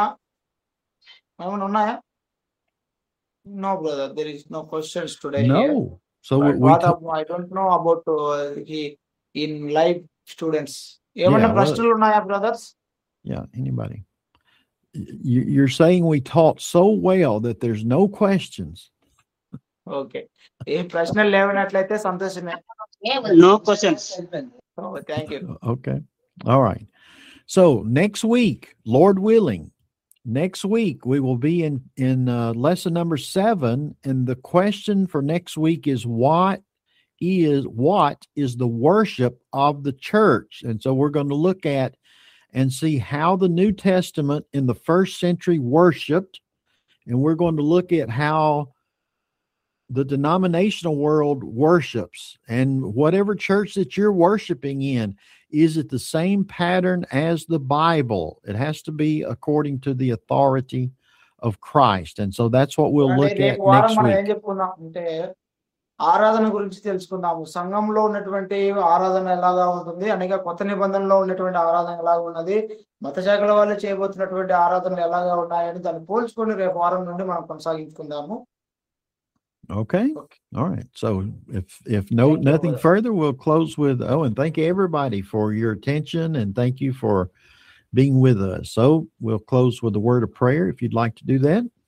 No, brother. There is no questions today. No. Here. So I don't know about in live students. ఏమైనా ప్రశ్నలు ఉన్నాయా, brothers? Yeah. Anybody? You're saying we taught so well that there's no questions. Okay. ఏ ప్రశ్నలు లేవనట్లయితే సంతోషమే. No questions. Oh, thank you. Okay. All right. So next week, Lord willing, next week we will be in lesson number 7, and the question for next week is what is the worship of the church? And so we're going to look at and see how the New Testament in the first century worshiped, and we're going to look at how the denominational world worships. And whatever church that you're worshiping in, is it the same pattern as the Bible? It has to be according to the authority of Christ. And so that's what we'll look at next week. ఆరాధన గురించి తెలుసుకుందాము. సంఘంలో ఉన్నటువంటి ఆరాధన ఎలాగా ఉంటుంది, అనగా కొత్త నిబంధనలో ఉన్నటువంటి ఆరాధన ఎలాగా ఉన్నది, మత శాఖల వాళ్ళు చేయబోతున్నటువంటి ఆరాధనలు ఎలాగా ఉన్నాయని దాన్ని పోల్చుకొని రేపు వారం నుండి మనం కొనసాగించుకుందాము. Okay. Okay. All right. So if Thank you, nothing brother. further, we'll close with, and thank everybody for your attention and thank you for being with us. So we'll close with a word of prayer if you'd like to do that.